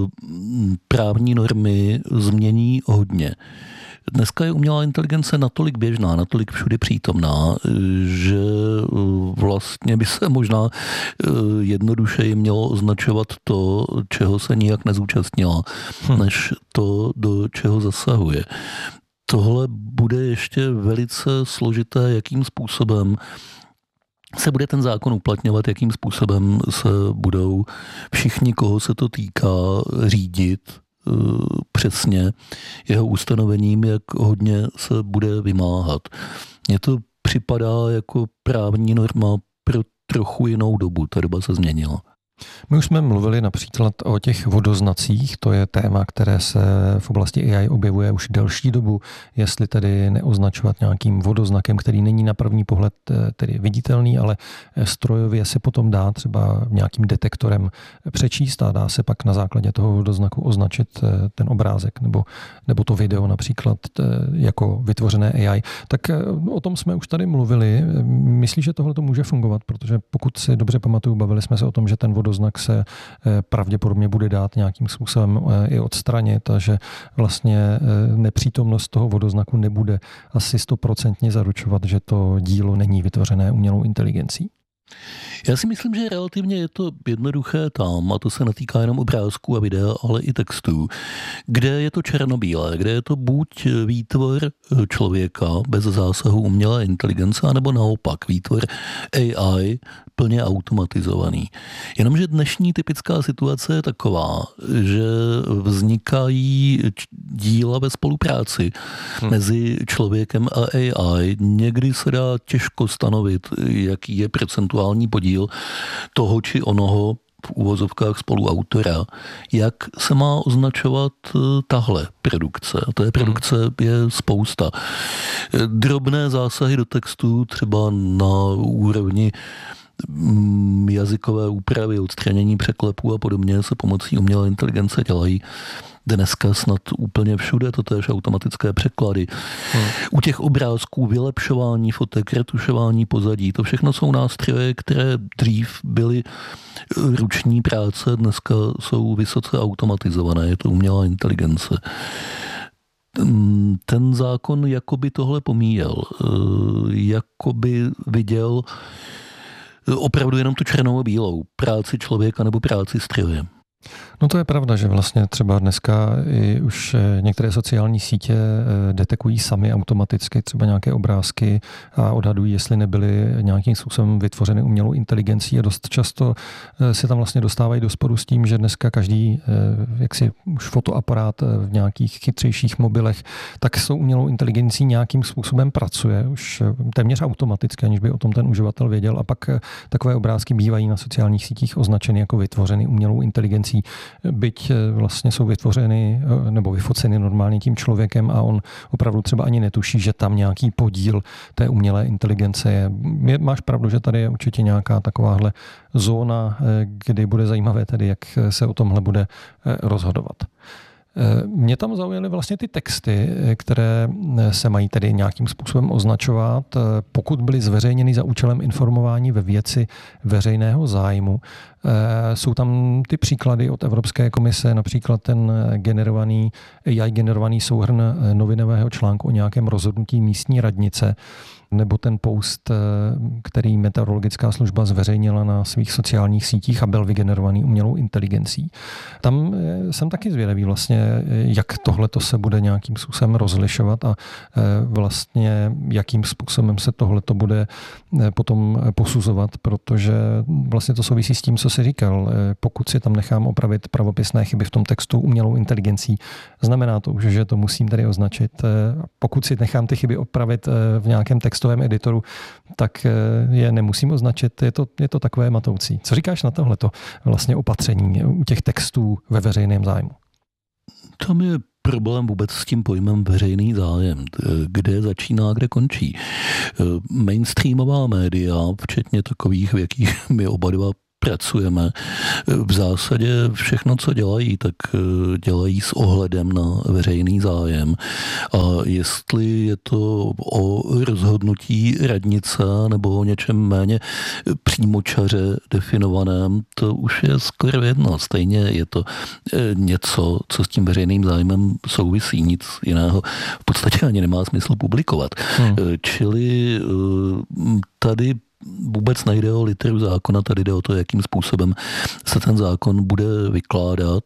právní normy, změní hodně. Dneska je umělá inteligence natolik běžná, natolik všudy přítomná, že vlastně by se možná jednodušeji mělo označovat to, čeho se nijak nezúčastnila, hm. než to, do čeho zasahuje. Tohle bude ještě velice složité, jakým způsobem se bude ten zákon uplatňovat, jakým způsobem se budou všichni, koho se to týká, řídit přesně jeho ustanovením, jak hodně se bude vymáhat. Mně to připadá jako právní norma pro trochu jinou dobu. Ta doba se změnila. My už jsme mluvili například o těch vodoznacích, to je téma, které se v oblasti A I objevuje už delší dobu, jestli tedy neoznačovat nějakým vodoznakem, který není na první pohled tedy viditelný, ale strojově se potom dá třeba nějakým detektorem přečíst a dá se pak na základě toho vodoznaku označit ten obrázek nebo, nebo to video například jako vytvořené A I. Tak o tom jsme už tady mluvili. Myslíš, že tohle to může fungovat? Protože pokud si dobře pamatuju, bavili jsme se o tom, že ten vodoznak se pravděpodobně bude dát nějakým způsobem i odstranit a že vlastně nepřítomnost toho vodoznaku nebude asi stoprocentně zaručovat, že to dílo není vytvořené umělou inteligencí. Já si myslím, že relativně je to jednoduché tam, a to se netýká jenom obrázků a videa, ale i textů, kde je to černobílé, kde je to buď výtvor člověka bez zásahu umělé inteligence, anebo naopak výtvor A I plně automatizovaný. Jenomže dnešní typická situace je taková, že vznikají díla ve spolupráci hmm. mezi člověkem a A I. Někdy se dá těžko stanovit, jaký je procentuální podíl toho či onoho v uvozovkách spoluautora, jak se má označovat tahle produkce. A té produkce je spousta. Drobné zásahy do textu, třeba na úrovni jazykové úpravy, odstranění překlepů a podobně se pomocí umělé inteligence dělají dneska snad úplně všude, to též automatické překlady. Hmm. U těch obrázků vylepšování fotek, retušování pozadí, to všechno jsou nástroje, které dřív byly ruční práce, dneska jsou vysoce automatizované, je to umělá inteligence. Ten zákon jakoby tohle pomíjel, jakoby viděl opravdu jenom tu černou a bílou, práci člověka nebo práci stroje. No to je pravda, že vlastně třeba dneska i už některé sociální sítě detekují sami automaticky třeba nějaké obrázky a odhadují, jestli nebyly nějakým způsobem vytvořeny umělou inteligencí a dost často se tam vlastně dostávají do sporu s tím, že dneska každý jaksi už fotoaparát v nějakých chytřejších mobilech, tak s umělou inteligencí nějakým způsobem pracuje už téměř automaticky, aniž by o tom ten uživatel věděl, a pak takové obrázky bývají na sociálních sítích označeny jako vytvořeny umělou inteligencí, byť vlastně jsou vytvořeny nebo vyfoceny normálně tím člověkem a on opravdu třeba ani netuší, že tam nějaký podíl té umělé inteligence je. Máš pravdu, že tady je určitě nějaká takováhle zóna, kdy bude zajímavé tedy, jak se o tomhle bude rozhodovat. Mě tam zaujaly vlastně ty texty, které se mají tedy nějakým způsobem označovat, pokud byly zveřejněny za účelem informování ve věci veřejného zájmu. Jsou tam ty příklady od Evropské komise, například ten generovaný, A I generovaný souhrn novinového článku o nějakém rozhodnutí místní radnice, nebo ten post, který meteorologická služba zveřejnila na svých sociálních sítích a byl vygenerovaný umělou inteligencí. Tam jsem taky zvědavý vlastně, jak tohleto se bude nějakým způsobem rozlišovat a vlastně jakým způsobem se tohleto bude potom posuzovat, protože vlastně to souvisí s tím, co jsi říkal. Pokud si tam nechám opravit pravopisné chyby v tom textu umělou inteligencí, znamená to už, že to musím tady označit. Pokud si nechám ty chyby opravit v nějakém textovém editoru, tak je nemusím označit. Je to, je to takové matoucí. Co říkáš na tohleto vlastně opatření u těch textů ve veřejném zájmu? Tam je problém vůbec s tím pojmem veřejný zájem, kde začíná, kde končí. Mainstreamová média, včetně takových, v jakých my oba dva pracujeme, v zásadě všechno, co dělají, tak dělají s ohledem na veřejný zájem. A jestli je to o rozhodnutí radnice nebo o něčem méně přímočaře definovaném, to už je skoro jedno. Stejně je to něco, co s tím veřejným zájmem souvisí. Nic jiného v podstatě ani nemá smysl publikovat. Hmm. Čili tady vůbec nejde o literu zákona, tady jde o to, jakým způsobem se ten zákon bude vykládat.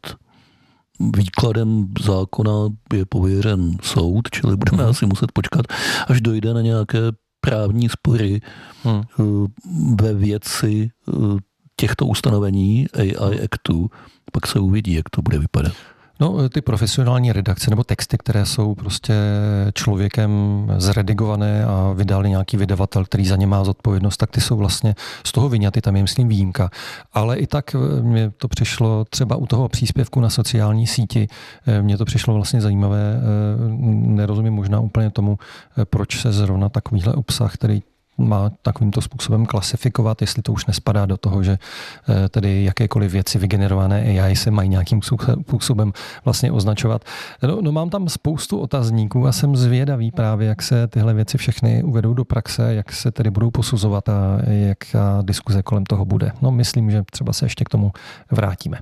Výkladem zákona je pověřen soud, čili budeme hmm. asi muset počkat, až dojde na nějaké právní spory hmm. ve věci těchto ustanovení A I Actu, pak se uvidí, jak to bude vypadat. No, ty profesionální redakce nebo texty, které jsou prostě člověkem zredigované a vydali nějaký vydavatel, který za ně má zodpovědnost, tak ty jsou vlastně z toho vyňaty, tam je myslím výjimka. Ale i tak mně to přišlo třeba u toho příspěvku na sociální síti, mně to přišlo vlastně zajímavé, nerozumím možná úplně tomu, proč se zrovna takovýhle obsah, který má takovýmto způsobem klasifikovat, jestli to už nespadá do toho, že tedy jakékoliv věci vygenerované A I se mají nějakým způsobem vlastně označovat. No, no mám tam spoustu otazníků a jsem zvědavý právě, jak se tyhle věci všechny uvedou do praxe, jak se tedy budou posuzovat a jaká diskuze kolem toho bude. No myslím, že třeba se ještě k tomu vrátíme.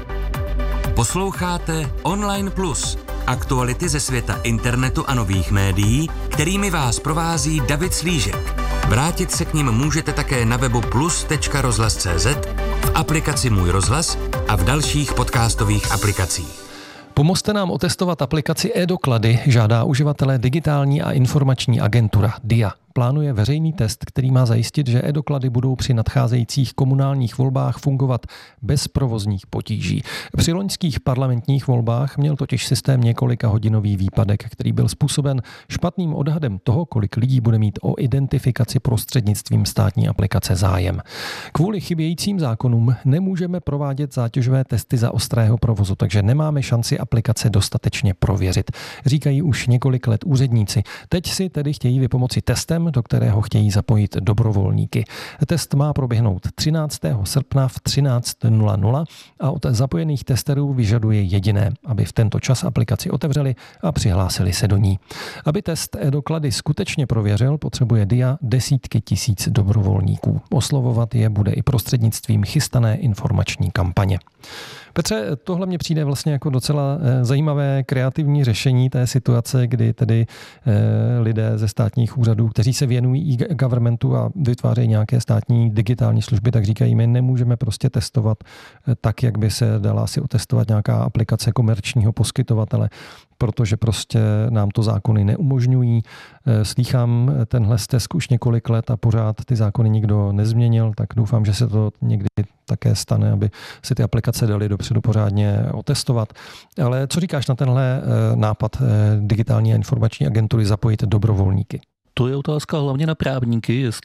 Posloucháte Online Plus, aktuality ze světa internetu a nových médií, kterými vás provází David Slížek. Vrátit se k nim můžete také na webu plus tečka rozhlas tečka cé zet, v aplikaci Můj rozhlas a v dalších podcastových aplikacích. Pomozte nám otestovat aplikaci e-doklady, žádá uživatelé digitální a informační agentura D I A. Plánuje veřejný test, který má zajistit, že e-doklady budou při nadcházejících komunálních volbách fungovat bez provozních potíží. Při loňských parlamentních volbách měl totiž systém několika hodinový výpadek, který byl způsoben špatným odhadem toho, kolik lidí bude mít o identifikaci prostřednictvím státní aplikace zájem. Kvůli chybějícím zákonům nemůžeme provádět zátěžové testy za ostrého provozu, takže nemáme šanci aplikace dostatečně prověřit, říkají už několik let úředníci. Teď si tedy chtějí vypomoci testem, do kterého chtějí zapojit dobrovolníky. Test má proběhnout třináctého srpna v třináct nula nula a od zapojených testerů vyžaduje jediné, aby v tento čas aplikaci otevřeli a přihlásili se do ní. Aby test e-doklady skutečně prověřil, potřebuje D I A desítky tisíc dobrovolníků. Oslovovat je bude i prostřednictvím chystané informační kampaně. Petře, tohle mně přijde vlastně jako docela zajímavé kreativní řešení té situace, kdy tedy lidé ze státních úřadů, kteří se věnují e-governmentu a vytvářejí nějaké státní digitální služby, tak říkají, my nemůžeme prostě testovat tak, jak by se dala si otestovat nějaká aplikace komerčního poskytovatele, protože prostě nám to zákony neumožňují. Slýchám tenhle stesk už několik let a pořád ty zákony nikdo nezměnil, tak doufám, že se to někdy také stane, aby si ty aplikace daly dopředu pořádně otestovat. Ale co říkáš na tenhle nápad digitální a informační agentury zapojit dobrovolníky? To je otázka hlavně na právníky, jestli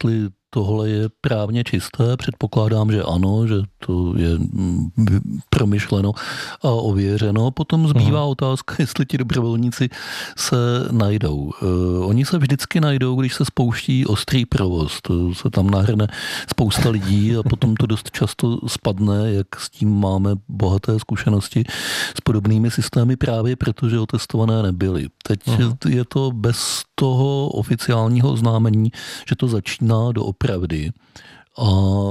tohle je právně čisté? Předpokládám, že ano, že to je promyšleno a ověřeno. Potom zbývá hmm. otázka, jestli ti dobrovolníci se najdou. Oni se vždycky najdou, když se spouští ostrý provoz. To se tam nahrne spousta lidí a potom to dost často spadne, jak s tím máme bohaté zkušenosti s podobnými systémy právě protože otestované nebyly. Teď hmm. je to bez toho oficiálního oznámení, že to začíná doopravdy. A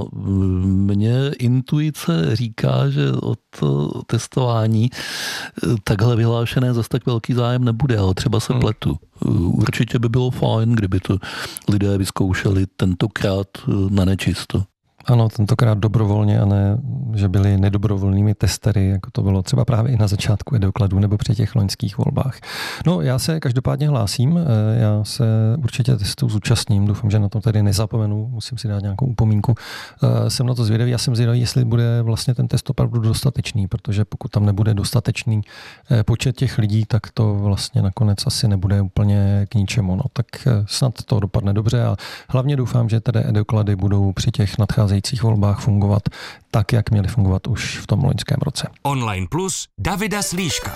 mně intuice říká, že o to testování takhle vyhlášené zase tak velký zájem nebude, ale třeba se hmm. pletu. Určitě by bylo fajn, kdyby to lidé vyzkoušeli tentokrát na nečisto. Ano, tentokrát dobrovolně a ne, že byli nedobrovolnými testery, jako to bylo třeba právě i na začátku e-dokladů nebo při těch loňských volbách. No, já se každopádně hlásím, já se určitě testu zúčastním, doufám, že na to tedy nezapomenu, musím si dát nějakou upomínku. Jsem na to zvědavý, já jsem zvědavý, jestli bude vlastně ten test opravdu dostatečný, protože pokud tam nebude dostatečný počet těch lidí, tak to vlastně nakonec asi nebude úplně k ničemu. No, tak snad to dopadne dobře a hlavně doufám, že tedy e-doklady budou při těch nadcházejících volbách fungovat tak, jak měly fungovat už v tom loňském roce. Online Plus Davida Slíška.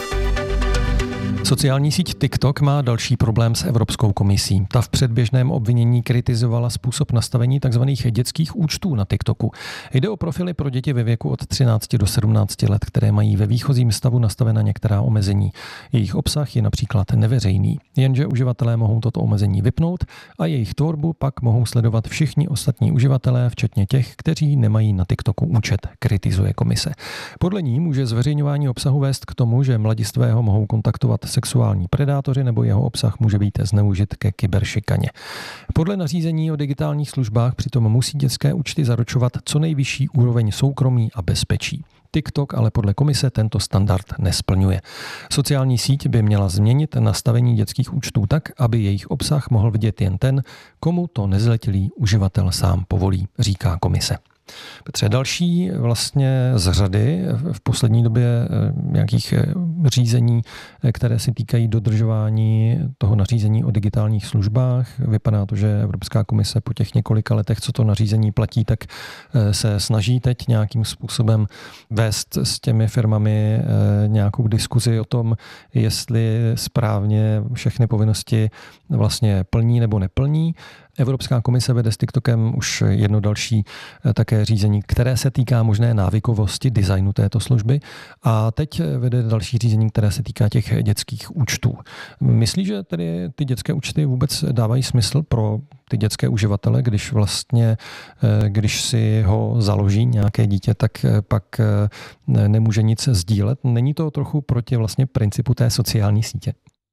Sociální síť TikTok má další problém s Evropskou komisí. Ta v předběžném obvinění kritizovala způsob nastavení tzv. Dětských účtů na TikToku. Jde o profily pro děti ve věku od třinácti do sedmnácti let, které mají ve výchozím stavu nastavena některá omezení. Jejich obsah je například neveřejný, jenže uživatelé mohou toto omezení vypnout a jejich tvorbu pak mohou sledovat všichni ostatní uživatelé, včetně těch, kteří nemají na TikToku účet, kritizuje komise. Podle ní může zveřejňování obsahu vést k tomu, že mladistvého mohou kontaktovat sexuální predátoři nebo jeho obsah může být zneužit ke kyberšikaně. Podle nařízení o digitálních službách přitom musí dětské účty zaručovat co nejvyšší úroveň soukromí a bezpečí. TikTok ale podle komise tento standard nesplňuje. Sociální síť by měla změnit nastavení dětských účtů tak, aby jejich obsah mohl vidět jen ten, komu to nezletilý uživatel sám povolí, říká komise. Petře, další vlastně z řady v poslední době nějakých řízení, které se týkají dodržování toho nařízení o digitálních službách. Vypadá to, že Evropská komise po těch několika letech, co to nařízení platí, tak se snaží teď nějakým způsobem vést s těmi firmami nějakou diskuzi o tom, jestli správně všechny povinnosti vlastně plní nebo neplní. Evropská komise vede s TikTokem už jedno další také řízení, které se týká možné návykovosti designu této služby a teď vede další řízení, které se týká těch dětských účtů. Myslí, že tedy ty dětské účty vůbec dávají smysl pro ty dětské uživatele, když vlastně, když si ho založí nějaké dítě, tak pak nemůže nic sdílet? Není to trochu proti vlastně principu té sociální sítě?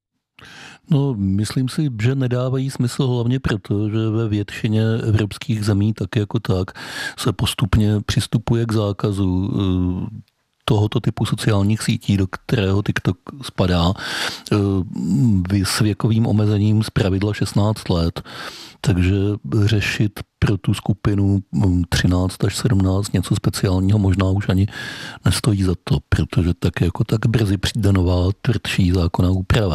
No, myslím si, že nedávají smysl hlavně proto, že ve většině evropských zemí tak jako tak se postupně přistupuje k zákazu tohoto typu sociálních sítí, do kterého TikTok spadá, s věkovým omezením zpravidla šestnáct let. Takže řešit pro tu skupinu třináct až sedmnáct něco speciálního možná už ani nestojí za to, protože tak jako tak brzy přijde nová tvrdší zákonná úprava.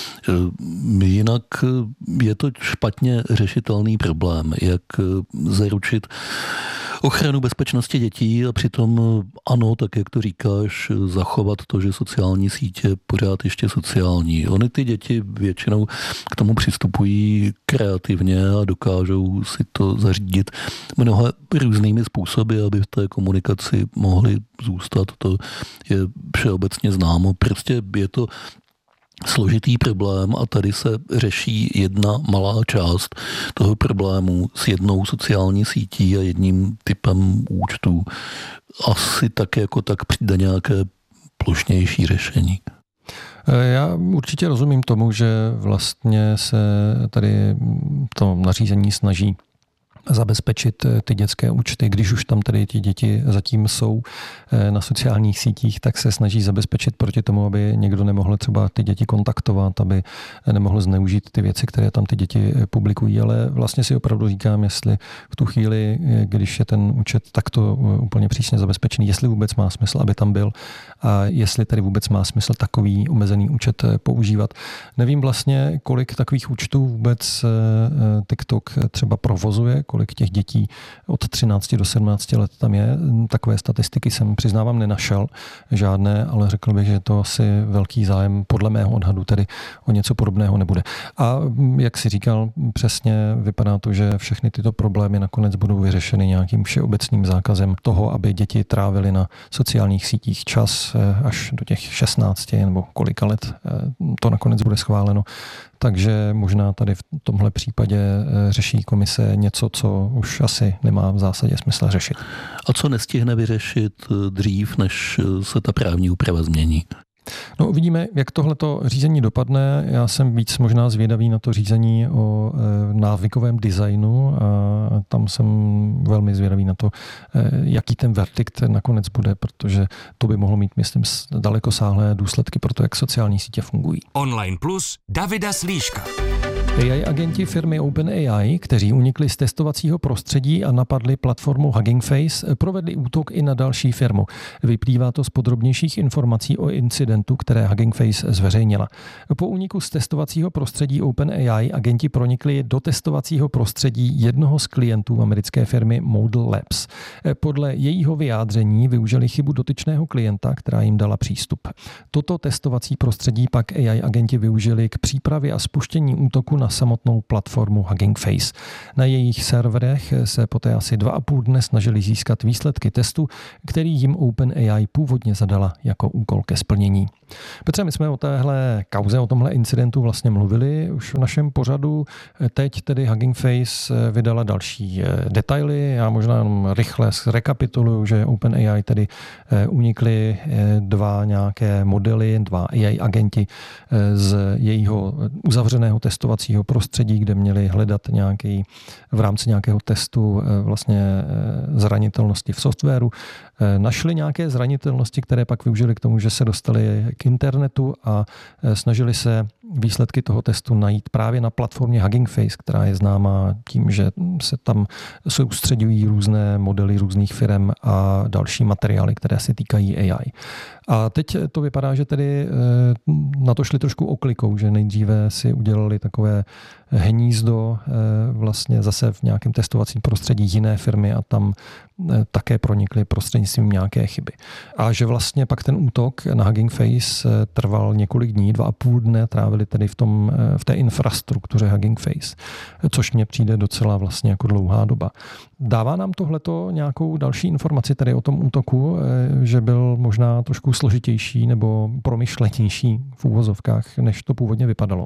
Jinak je to špatně řešitelný problém, jak zaručit ochranu bezpečnosti dětí a přitom ano, tak jak to říkáš, zachovat to, že sociální sítě pořád ještě sociální. Ony ty děti většinou k tomu přistupují kreativně a dokážou si to zařídit mnoha různými způsoby, aby v té komunikaci mohli zůstat. To je všeobecně známo. Prostě je to složitý problém a tady se řeší jedna malá část toho problému s jednou sociální sítí a jedním typem účtů. Asi tak jako tak přijde nějaké plošnější řešení. Já určitě rozumím tomu, že vlastně se tady to nařízení snaží zabezpečit ty dětské účty, když už tam tedy ti děti zatím jsou na sociálních sítích, tak se snaží zabezpečit proti tomu, aby někdo nemohl třeba ty děti kontaktovat, aby nemohl zneužít ty věci, které tam ty děti publikují, ale vlastně si opravdu říkám, jestli v tu chvíli, když je ten účet takto úplně přísně zabezpečený, jestli vůbec má smysl, aby tam byl a jestli tedy vůbec má smysl takový omezený účet používat. Nevím vlastně, kolik takových účtů vůbec TikTok třeba provozuje, kolik těch dětí od třinácti do sedmnácti let tam je. Takové statistiky jsem, přiznávám, nenašel žádné, ale řekl bych, že to asi velký zájem podle mého odhadu tedy o něco podobného nebude. A jak si říkal, přesně vypadá to, že všechny tyto problémy nakonec budou vyřešeny nějakým všeobecným zákazem toho, aby děti trávily na sociálních sítích čas až do těch šestnácti nebo kolika let to nakonec bude schváleno. Takže možná tady v tomhle případě řeší komise něco, co už asi nemá v zásadě smysl řešit. A co nestihne vyřešit dřív, než se ta právní úprava změní? No uvidíme, jak tohleto řízení dopadne. Já jsem víc možná zvědavý na to řízení o e, návykovém designu a tam jsem velmi zvědavý na to, e, jaký ten verdikt nakonec bude, protože to by mohlo mít, myslím, dalekosáhlé důsledky pro to, jak sociální sítě fungují. Online Plus Davida Slíška. A I agenti firmy OpenAI, kteří unikli z testovacího prostředí a napadli platformu Hugging Face, provedli útok i na další firmu. Vyplývá to z podrobnějších informací o incidentu, které Hugging Face zveřejnila. Po úniku z testovacího prostředí OpenAI agenti pronikli do testovacího prostředí jednoho z klientů americké firmy Model Labs. Podle jejího vyjádření využili chybu dotyčného klienta, která jim dala přístup. Toto testovací prostředí pak A I agenti využili k přípravě a spuštění útoku na samotnou platformu Hugging Face. Na jejich serverech se poté asi dva a půl dne snažili získat výsledky testu, který jim OpenAI původně zadala jako úkol ke splnění. Petře, my jsme o téhle kauze, o tomhle incidentu vlastně mluvili už v našem pořadu. Teď tedy Hugging Face vydala další detaily. Já možná jenom rychle rekapituluju, že OpenAI tedy unikly dva nějaké modely, dva A I agenti z jejího uzavřeného testovacího prostředí, kde měli hledat nějaký, v rámci nějakého testu vlastně zranitelnosti v softwaru. Našli nějaké zranitelnosti, které pak využili k tomu, že se dostali k internetu a snažili se výsledky toho testu najít právě na platformě Hugging Face, která je známá tím, že se tam soustředují různé modely různých firem a další materiály, které se týkají A I. A teď to vypadá, že tedy na to šli trošku oklikou, že nejdříve si udělali takové hnízdo vlastně zase v nějakém testovacím prostředí jiné firmy a tam také pronikly prostřednictvím nějaké chyby. A že vlastně pak ten útok na Hugging Face trval několik dní, dva a půl dne trávili tedy v, tom, v té infrastruktuře Hugging Face, což mně přijde docela vlastně jako dlouhá doba. Dává nám tohleto nějakou další informaci tedy o tom útoku, že byl možná trošku složitější nebo promyšlenější v úvozovkách, než to původně vypadalo?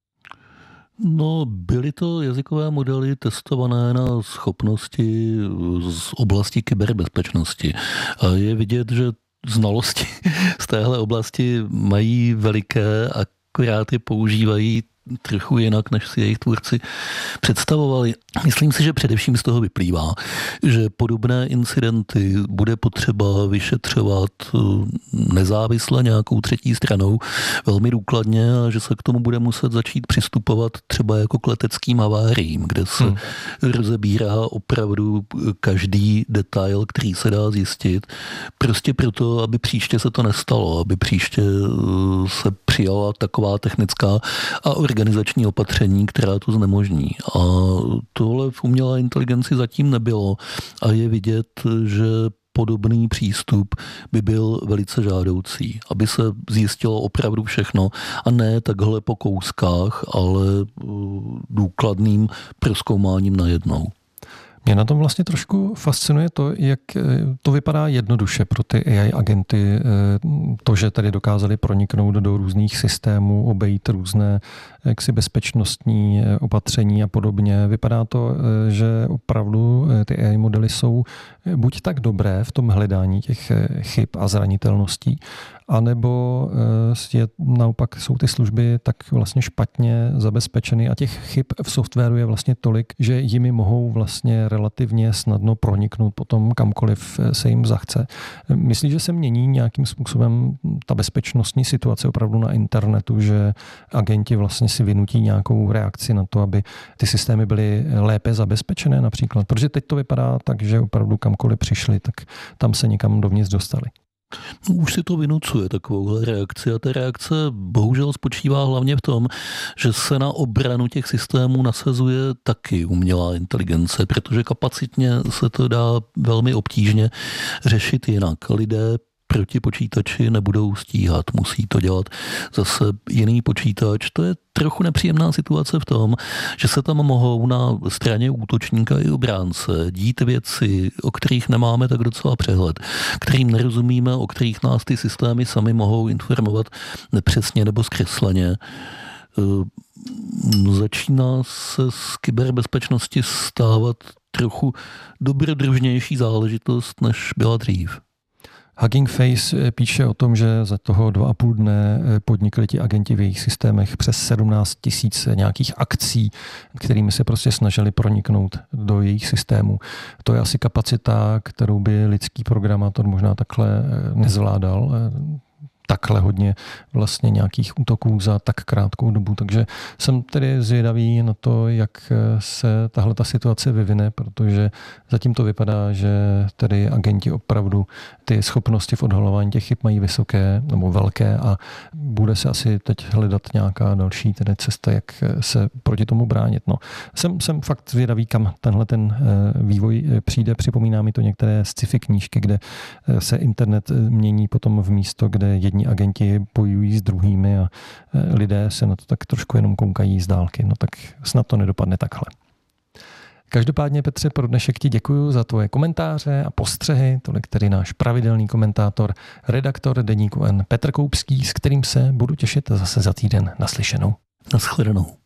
No, byly to jazykové modely testované na schopnosti z oblasti kyberbezpečnosti. A je vidět, že znalosti z téhle oblasti mají veliké, akorát je používají trochu jinak, než si jejich tvůrci představovali. Myslím si, že především z toho vyplývá, že podobné incidenty bude potřeba vyšetřovat nezávisle nějakou třetí stranou velmi důkladně a že se k tomu bude muset začít přistupovat třeba jako k leteckým haváriím, kde se hmm. rozebírá opravdu každý detail, který se dá zjistit. Prostě proto, aby příště se to nestalo, aby příště se přijala taková technická a organizační opatření, která to znemožní. A tohle v umělé inteligenci zatím nebylo a je vidět, že podobný přístup by byl velice žádoucí, aby se zjistilo opravdu všechno a ne takhle po kouskách, ale důkladným prozkoumáním najednou. Mě na tom vlastně trošku fascinuje to, jak to vypadá jednoduše pro ty A I agenty, to, že tady dokázali proniknout do různých systémů, obejít různé jaksi bezpečnostní opatření a podobně. Vypadá to, že opravdu ty A I modely jsou buď tak dobré v tom hledání těch chyb a zranitelností, anebo je, naopak jsou ty služby tak vlastně špatně zabezpečeny a těch chyb v softwaru je vlastně tolik, že jimi mohou vlastně relativně snadno proniknout potom kamkoliv se jim zachce. Myslíš, že se mění nějakým způsobem ta bezpečnostní situace opravdu na internetu, že agenti vlastně si vynutí nějakou reakci na to, aby ty systémy byly lépe zabezpečené například? Protože teď to vypadá tak, že opravdu kamkoliv přišli, tak tam se někam dovnitř dostali. No, už si to vynucuje takovouhle reakci a ta reakce bohužel spočívá hlavně v tom, že se na obranu těch systémů nasazuje taky umělá inteligence, protože kapacitně se to dá velmi obtížně řešit jinak. Lidé proti počítači nebudou stíhat, musí to dělat zase jiný počítač. To je trochu nepříjemná situace v tom, že se tam mohou na straně útočníka i obránce dít věci, o kterých nemáme tak docela přehled, kterým nerozumíme, o kterých nás ty systémy sami mohou informovat nepřesně nebo zkresleně. Začíná se z kyberbezpečnosti stávat trochu dobrodružnější záležitost, než byla dřív. Hugging Face píše o tom, že za toho dva a půl dne podnikli ti agenti v jejich systémech přes sedmnáct tisíc nějakých akcí, kterými se prostě snažili proniknout do jejich systémů. To je asi kapacita, kterou by lidský programátor možná takhle nezvládal. Takhle hodně vlastně nějakých útoků za tak krátkou dobu. Takže jsem tedy zvědavý na to, jak se tahle ta situace vyvine, protože zatím to vypadá, že tedy agenti opravdu ty schopnosti v odhalování těch chyb mají vysoké nebo velké a bude se asi teď hledat nějaká další tedy cesta, jak se proti tomu bránit. No, jsem, jsem fakt zvědavý, kam tenhle ten vývoj přijde. Připomíná mi to některé sci-fi knížky, kde se internet mění potom v místo, kde jedni agenti bojují s druhými a lidé se na to tak trošku jenom koukají z dálky. No tak snad to nedopadne takhle. Každopádně, Petře, pro dnešek ti děkuju za tvoje komentáře a postřehy. Tolik tedy náš pravidelný komentátor, redaktor Deníku N Petr Koupský, s kterým se budu těšit zase za týden. Naslyšenou. Naschledanou.